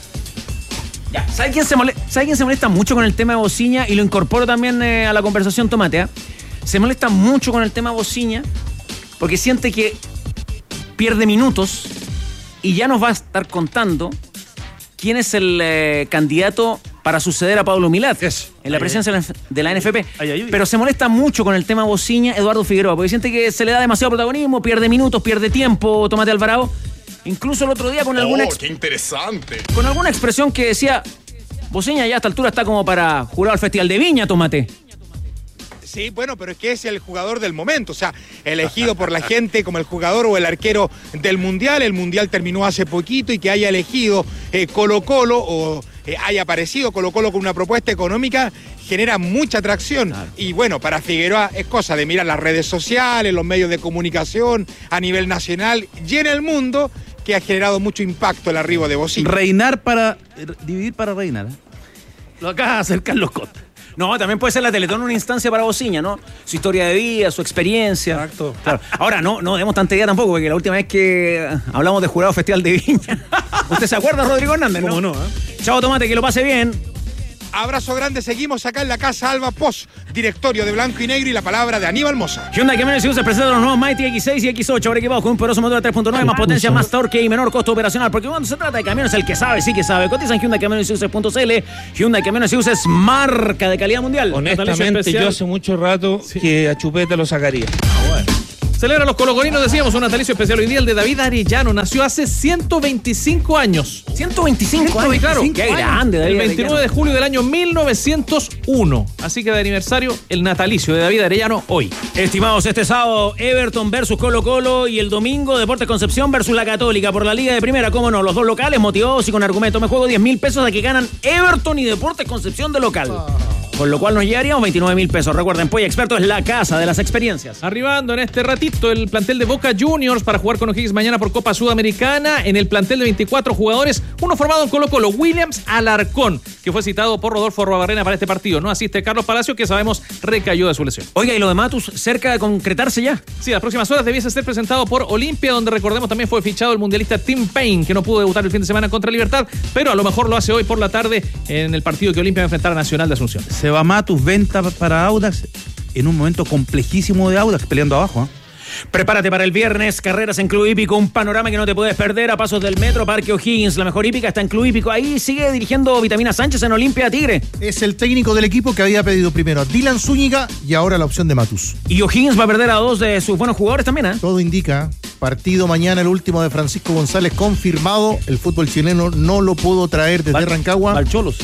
Ya, ¿sabe quién se molesta, ¿sabe quién se molesta mucho con el tema de Bociña? Y lo incorporo también eh, a la conversación, Tomate. ¿eh? Se molesta mucho con el tema Bociña porque siente que pierde minutos y ya nos va a estar contando quién es el eh, candidato para suceder a Pablo Milat yes. en la presidencia ay, de la N F P. Ay, ay, ay. Pero se molesta mucho con el tema Bociña, Eduardo Figueroa, porque siente que se le da demasiado protagonismo, pierde minutos, pierde tiempo, Tomate Alvarado. Incluso el otro día con alguna... ¡Oh, qué interesante! Con alguna expresión que decía, Bociña ya a esta altura está como para jurar al Festival de Viña, Tomate. Sí, bueno, pero es que es el jugador del momento, o sea, elegido por la gente como el jugador o el arquero del Mundial. El Mundial terminó hace poquito y que haya elegido eh, Colo-Colo o eh, haya aparecido Colo-Colo con una propuesta económica genera mucha atracción. Claro. Y bueno, para Figueroa es cosa de mirar las redes sociales, los medios de comunicación a nivel nacional y en el mundo, que ha generado mucho impacto el arribo de Bocina. Reinar para... dividir para reinar. ¿eh? Lo acaba de hacer Carlos Costa. No, también puede ser la Teletón una instancia para Bociña, ¿no? Su historia de vida, su experiencia. Exacto. Claro. Ahora, no, no demos tanta idea tampoco, porque la última vez que hablamos de Jurado Festival de Viña, ¿usted se acuerda, Rodrigo Hernández, no? ¿Cómo no? ¿eh? Chao, Tomate, que lo pase bien. Abrazo grande, seguimos acá en la Casa Alba Post, directorio de Blanco y Negro, y la palabra de Aníbal Moza. Hyundai Camiones y Buses presenta los nuevos Mighty X seis y X ocho, ahora equipados con un poderoso motor de tres punto nueve, más potencia, más torque y menor costo operacional, porque cuando se trata de camiones, el que sabe, sí que sabe. Cotiza en Hyundai Camiones y Buses punto c l. Hyundai Camiones y Buses, marca de calidad mundial. Honestamente, yo hace mucho rato sí. que a Chupeta lo sacaría. Ah, bueno. Celebra los colocolinos, decíamos, un natalicio especial hoy día, el de David Arellano. Nació hace ciento veinticinco años. ciento veinticinco años, claro. Qué grande, David. El veintinueve de julio del año mil novecientos uno. Así que de aniversario, el natalicio de David Arellano hoy. Estimados, este sábado, Everton versus Colo Colo, y el domingo, Deportes Concepción versus la Católica por la Liga de Primera. Cómo no, los dos locales motivados y con argumento. Me juego diez mil pesos a que ganan Everton y Deportes Concepción de local. Oh. Con lo cual nos llevaríamos veintinueve mil pesos. Recuerden, Polla Experto es la casa de las experiencias. Arribando en este ratito el plantel de Boca Juniors para jugar con O'Higgins mañana por Copa Sudamericana. En el plantel de veinticuatro jugadores, uno formado en Colo Colo, Williams Alarcón, que fue citado por Rodolfo Arruabarrena para este partido. No asiste Carlos Palacio, que sabemos recayó de su lesión. Oiga, ¿y lo de Matus cerca de concretarse ya? Sí, las próximas horas debiese ser presentado por Olimpia, donde recordemos también fue fichado el mundialista Tim Payne, que no pudo debutar el fin de semana contra Libertad, pero a lo mejor lo hace hoy por la tarde en el partido que Olimpia va a enfrentar a Nacional de Asunción. Se va Matus, venta para Audax en un momento complejísimo de Audax, peleando abajo. ¿eh? Prepárate para el viernes, carreras en Club Hípico, un panorama que no te puedes perder a pasos del Metro Parque O'Higgins. La mejor hípica está en Club Hípico. Ahí sigue dirigiendo Vitamina Sánchez en Olimpia Tigre. Es el técnico del equipo que había pedido primero a Dylan Zúñiga y ahora la opción de Matus. Y O'Higgins va a perder a dos de sus buenos jugadores también, ¿eh? Todo indica. Partido mañana, el último de Francisco González confirmado. El fútbol chileno no lo pudo traer desde Val, Rancagua. Valcholos.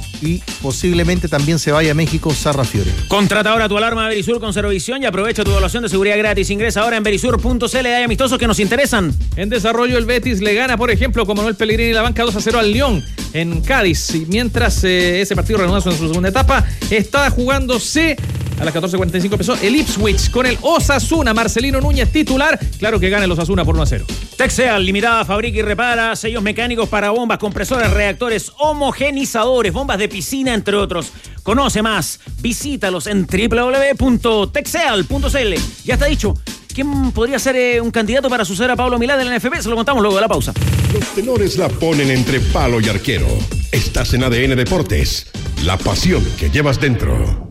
Y posiblemente también se vaya a México Sarra Fiore. Contrata ahora tu alarma de Verisur con Cerovisión y aprovecha tu evaluación de seguridad gratis. Ingresa ahora en verisur punto c l. Hay amistosos que nos interesan. En desarrollo, el Betis le gana, por ejemplo, con Manuel Pellegrini y la banca dos a cero al León en Cádiz. Y mientras eh, ese partido reanuda en su segunda etapa, está jugándose a las catorce cuarenta y cinco empezó el Ipswich con el Osasuna. Marcelino Núñez titular. Claro que gana el Osasuna por uno a cero. Texeal, limitada, fabrica y repara sellos mecánicos para bombas, compresores, reactores, homogenizadores, bombas de piscina, entre otros. Conoce más, visítalos en doble u doble u doble u punto texeal punto c l. Ya está dicho. ¿Quién podría ser eh, un candidato para suceder a Pablo Milán del N F P? Se lo contamos luego de la pausa. Los tenores la ponen entre palo y arquero. Estás en A D N Deportes, la pasión que llevas dentro.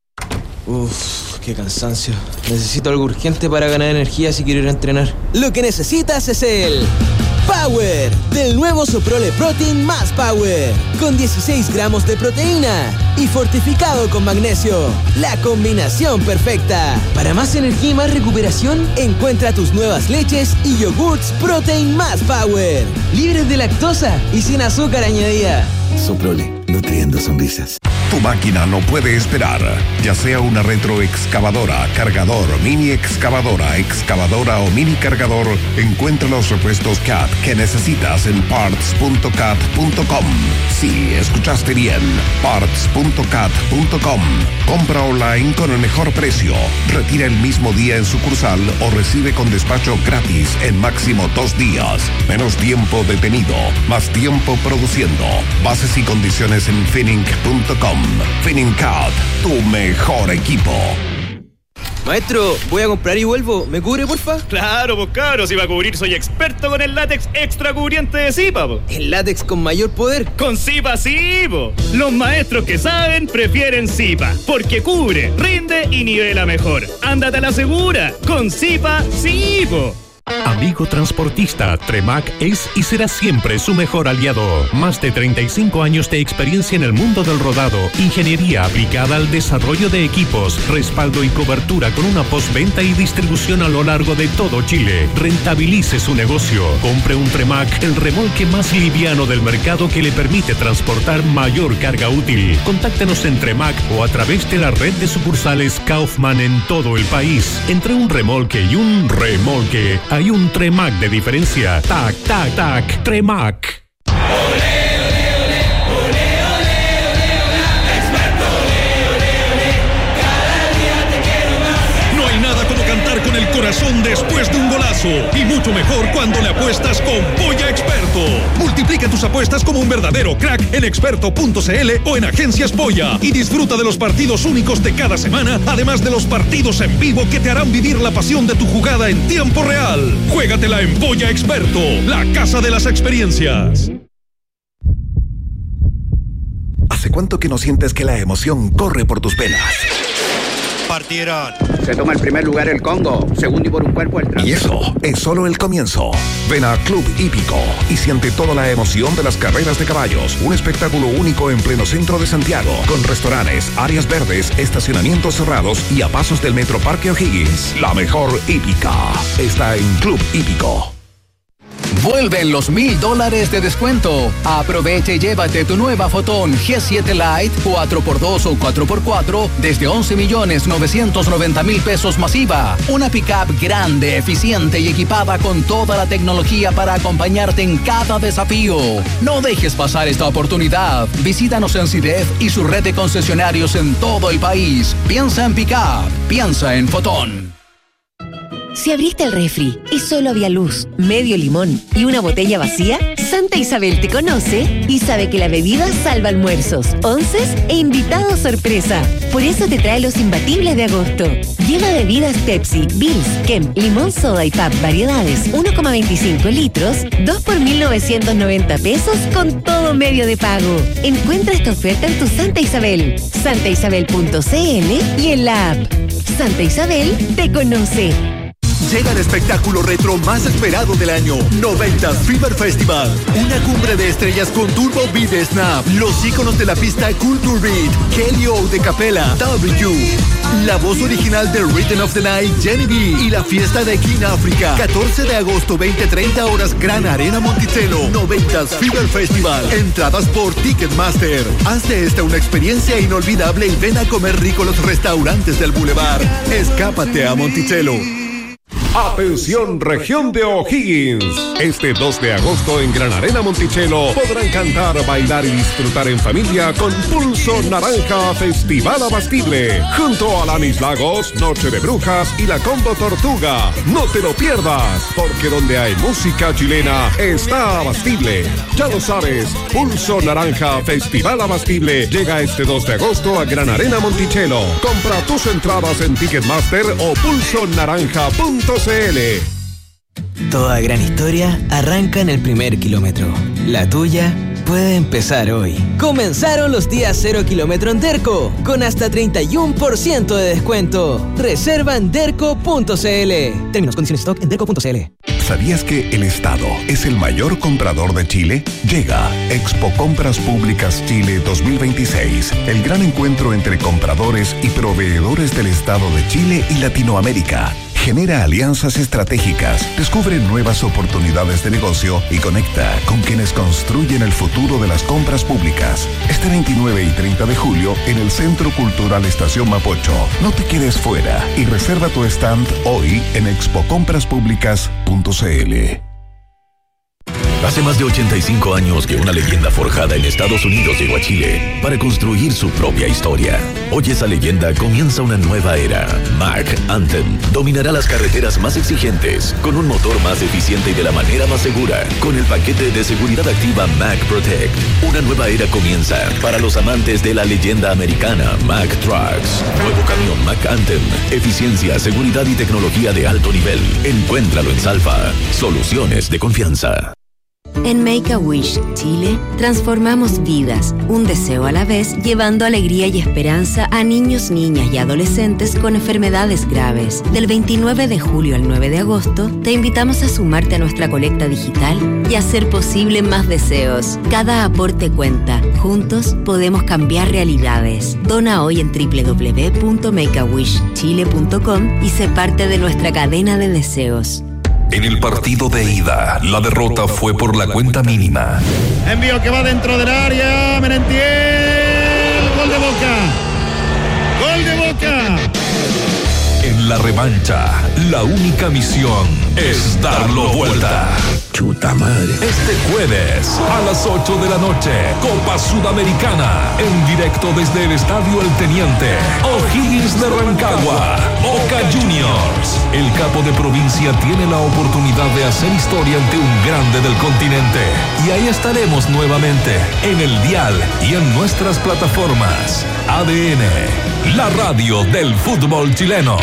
Uff, qué cansancio. Necesito algo urgente para ganar energía si quiero ir a entrenar. Lo que necesitas es el Power del nuevo Soprole Protein más Power, con dieciséis gramos de proteína y fortificado con magnesio. La combinación perfecta. Para más energía y más recuperación, encuentra tus nuevas leches y yogurts Protein más Power, libres de lactosa y sin azúcar añadida. Soprole, nutriendo sonrisas. Tu máquina no puede esperar, ya sea una retroexcavadora, cargador, mini excavadora, excavadora o mini cargador. Encuentra los repuestos C A T que necesitas en parts punto cat punto com. Sí, escuchaste bien, parts punto cat punto com. Compra online con el mejor precio. Retira el mismo día en sucursal o recibe con despacho gratis en máximo dos días. Menos tiempo detenido, más tiempo produciendo. Bases y condiciones en finning punto com. Finning C A T, tu mejor equipo. Maestro, voy a comprar y vuelvo. ¿Me cubre, porfa? Claro, pues cabros, si va a cubrir soy experto con el látex extra cubriente de Zipa, po. ¿El látex con mayor poder? Con Zipa sí, po. Los maestros que saben prefieren Zipa, porque cubre, rinde y nivela mejor. Ándate a la segura, con Zipa sí, po. Amigo transportista, Tremac es y será siempre su mejor aliado. Más de treinta y cinco años de experiencia en el mundo del rodado, ingeniería aplicada al desarrollo de equipos, respaldo y cobertura con una postventa y distribución a lo largo de todo Chile. Rentabilice su negocio. Compre un Tremac, el remolque más liviano del mercado que le permite transportar mayor carga útil. Contáctenos en Tremac o a través de la red de sucursales Kaufman en todo el país. Entre un remolque y un remolque hay un Tremac de diferencia. Tac, tac, tac, Tremac. emoción después de un golazo. Y mucho mejor cuando le apuestas con Polla Experto. Multiplica tus apuestas como un verdadero crack en experto punto c l o en Agencias Polla. Y disfruta de los partidos únicos de cada semana, además de los partidos en vivo que te harán vivir la pasión de tu jugada en tiempo real. Juégatela en Polla Experto, la casa de las experiencias. ¿Hace cuánto que no sientes que la emoción corre por tus venas? Partieron. Se toma el primer lugar el Congo, segundo y por un cuerpo el Trans. Y eso es solo el comienzo. Ven a Club Hípico y siente toda la emoción de las carreras de caballos. Un espectáculo único en pleno centro de Santiago, con restaurantes, áreas verdes, estacionamientos cerrados y a pasos del Metro Parque O'Higgins. La mejor hípica está en Club Hípico. Vuelven los mil dólares de descuento. Aprovecha y llévate tu nueva Fotón G siete Lite cuatro por dos o cuatro por cuatro desde once millones novecientos noventa mil pesos masiva. Una pickup grande, eficiente y equipada con toda la tecnología para acompañarte en cada desafío. No dejes pasar esta oportunidad. Visítanos en CIDEF y su red de concesionarios en todo el país. Piensa en pickup. Piensa en Fotón. Si abriste el refri y solo había luz, medio limón y una botella vacía, Santa Isabel te conoce y sabe que la bebida salva almuerzos, onces e invitados sorpresa. Por eso te trae los imbatibles de agosto. Lleva bebidas Pepsi, Bills, Kemp, Limón Soda y Pap variedades uno coma veinticinco litros, dos por mil novecientos noventa pesos con todo medio de pago. Encuentra esta oferta en tu Santa Isabel, santa isabel punto c l y en la app. Santa Isabel te conoce. Llega el espectáculo retro más esperado del año, noventas Fever Festival. Una cumbre de estrellas con Turbo Beat Snap, los íconos de la pista Culture Beat, Kelly O de Capella, W, la voz original de Rhythm of the Night, Jenny B, y la fiesta de King África. catorce de agosto, veinte treinta horas, Gran Arena Monticello. noventas Fever Festival. Entradas por Ticketmaster. Haz de esta una experiencia inolvidable y ven a comer rico los restaurantes del Boulevard. Escápate a Monticello. Atención, región de O'Higgins. Este dos de agosto en Gran Arena Monticello podrán cantar, bailar y disfrutar en familia con Pulso Naranja Festival Abastible. Junto a Lanis Lagos, Noche de Brujas y la Combo Tortuga. No te lo pierdas, porque donde hay música chilena está Abastible. Ya lo sabes, Pulso Naranja Festival Abastible llega este dos de agosto a Gran Arena Monticello. Compra tus entradas en Ticketmaster o pulso naranja punto c l. Toda gran historia arranca en el primer kilómetro. La tuya puede empezar hoy. Comenzaron los días cero kilómetro en Derco, con hasta treinta y uno por ciento de descuento. Reserva en derco punto c l. Términos, condiciones, stock en derco punto c l. ¿Sabías que el Estado es el mayor comprador de Chile? Llega Expo Compras Públicas Chile dos mil veintiséis, el gran encuentro entre compradores y proveedores del Estado de Chile y Latinoamérica. Genera alianzas estratégicas, descubre nuevas oportunidades de negocio y conecta con quienes construyen el futuro de las compras públicas. Este veintinueve y treinta de julio en el Centro Cultural Estación Mapocho. No te quedes fuera y reserva tu stand hoy en expo compras públicas punto c l. Hace más de ochenta y cinco años que una leyenda forjada en Estados Unidos llegó a Chile para construir su propia historia. Hoy esa leyenda comienza una nueva era. Mack Anthem dominará las carreteras más exigentes con un motor más eficiente y de la manera más segura. Con el paquete de seguridad activa Mack Protect, una nueva era comienza para los amantes de la leyenda americana Mack Trucks. Nuevo camión Mack Anthem, eficiencia, seguridad y tecnología de alto nivel. Encuéntralo en Salfa. Soluciones de confianza. En Make-A-Wish Chile transformamos vidas, un deseo a la vez, llevando alegría y esperanza a niños, niñas y adolescentes con enfermedades graves. Del veintinueve de julio al nueve de agosto, te invitamos a sumarte a nuestra colecta digital y hacer posible más deseos. Cada aporte cuenta. Juntos podemos cambiar realidades. Dona hoy en doble u doble u doble u punto make a wish chile punto com y sé parte de nuestra cadena de deseos. En el partido de ida, la derrota fue por la cuenta mínima. Envío que va dentro del área, Merentiel, gol de Boca, gol de Boca. En la revancha, la única misión es darlo vuelta. Chuta madre. Este jueves a las ocho de la noche, Copa Sudamericana, en directo desde el Estadio El Teniente, O'Higgins de Rancagua, Boca Juniors. El capo de provincia tiene la oportunidad de hacer historia ante un grande del continente. Y ahí estaremos nuevamente, en el dial y en nuestras plataformas. A D N, la radio del fútbol chileno.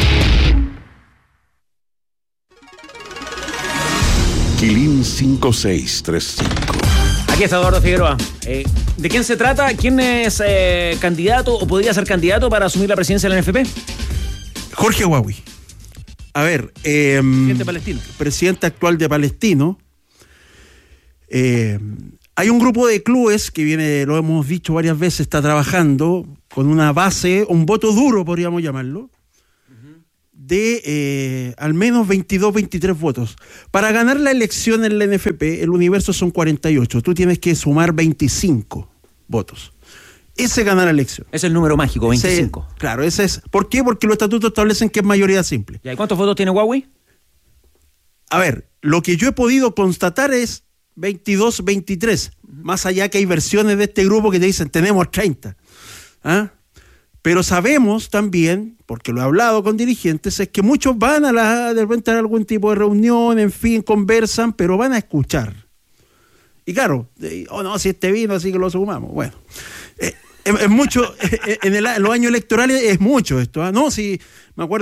Quilín cinco seis tres cinco. Aquí está Eduardo Figueroa. Eh, ¿De quién se trata? ¿Quién es eh, candidato o podría ser candidato para asumir la presidencia de la N F P? Jorge Huawei. A ver, eh, presidente palestino. Presidente actual de Palestino. Eh, hay un grupo de clubes que viene, lo hemos dicho varias veces, está trabajando con una base, un voto duro, podríamos llamarlo, de eh, al menos veintidós, veintitrés votos. Para ganar la elección en la N F P, el universo son cuarenta y ocho. Tú tienes que sumar veinticinco votos. Ese gana la elección. Es el número mágico, veinticinco. Ese, claro, ese es. ¿Por qué? Porque los estatutos establecen que es mayoría simple. ¿Y cuántos votos tiene Huawei? A ver, lo que yo he podido constatar es veintidós, veintitrés. Más allá que hay versiones de este grupo que te dicen, tenemos treinta. ¿Ah? Pero sabemos también, porque lo he hablado con dirigentes, es que muchos van a la, de repente a algún tipo de reunión, en fin, conversan, pero van a escuchar. Y claro, oh no, si este vino, así que lo sumamos. Bueno, eh, es, es mucho, en, el, en los años electorales es mucho esto. ¿eh? No, si me acuerdo.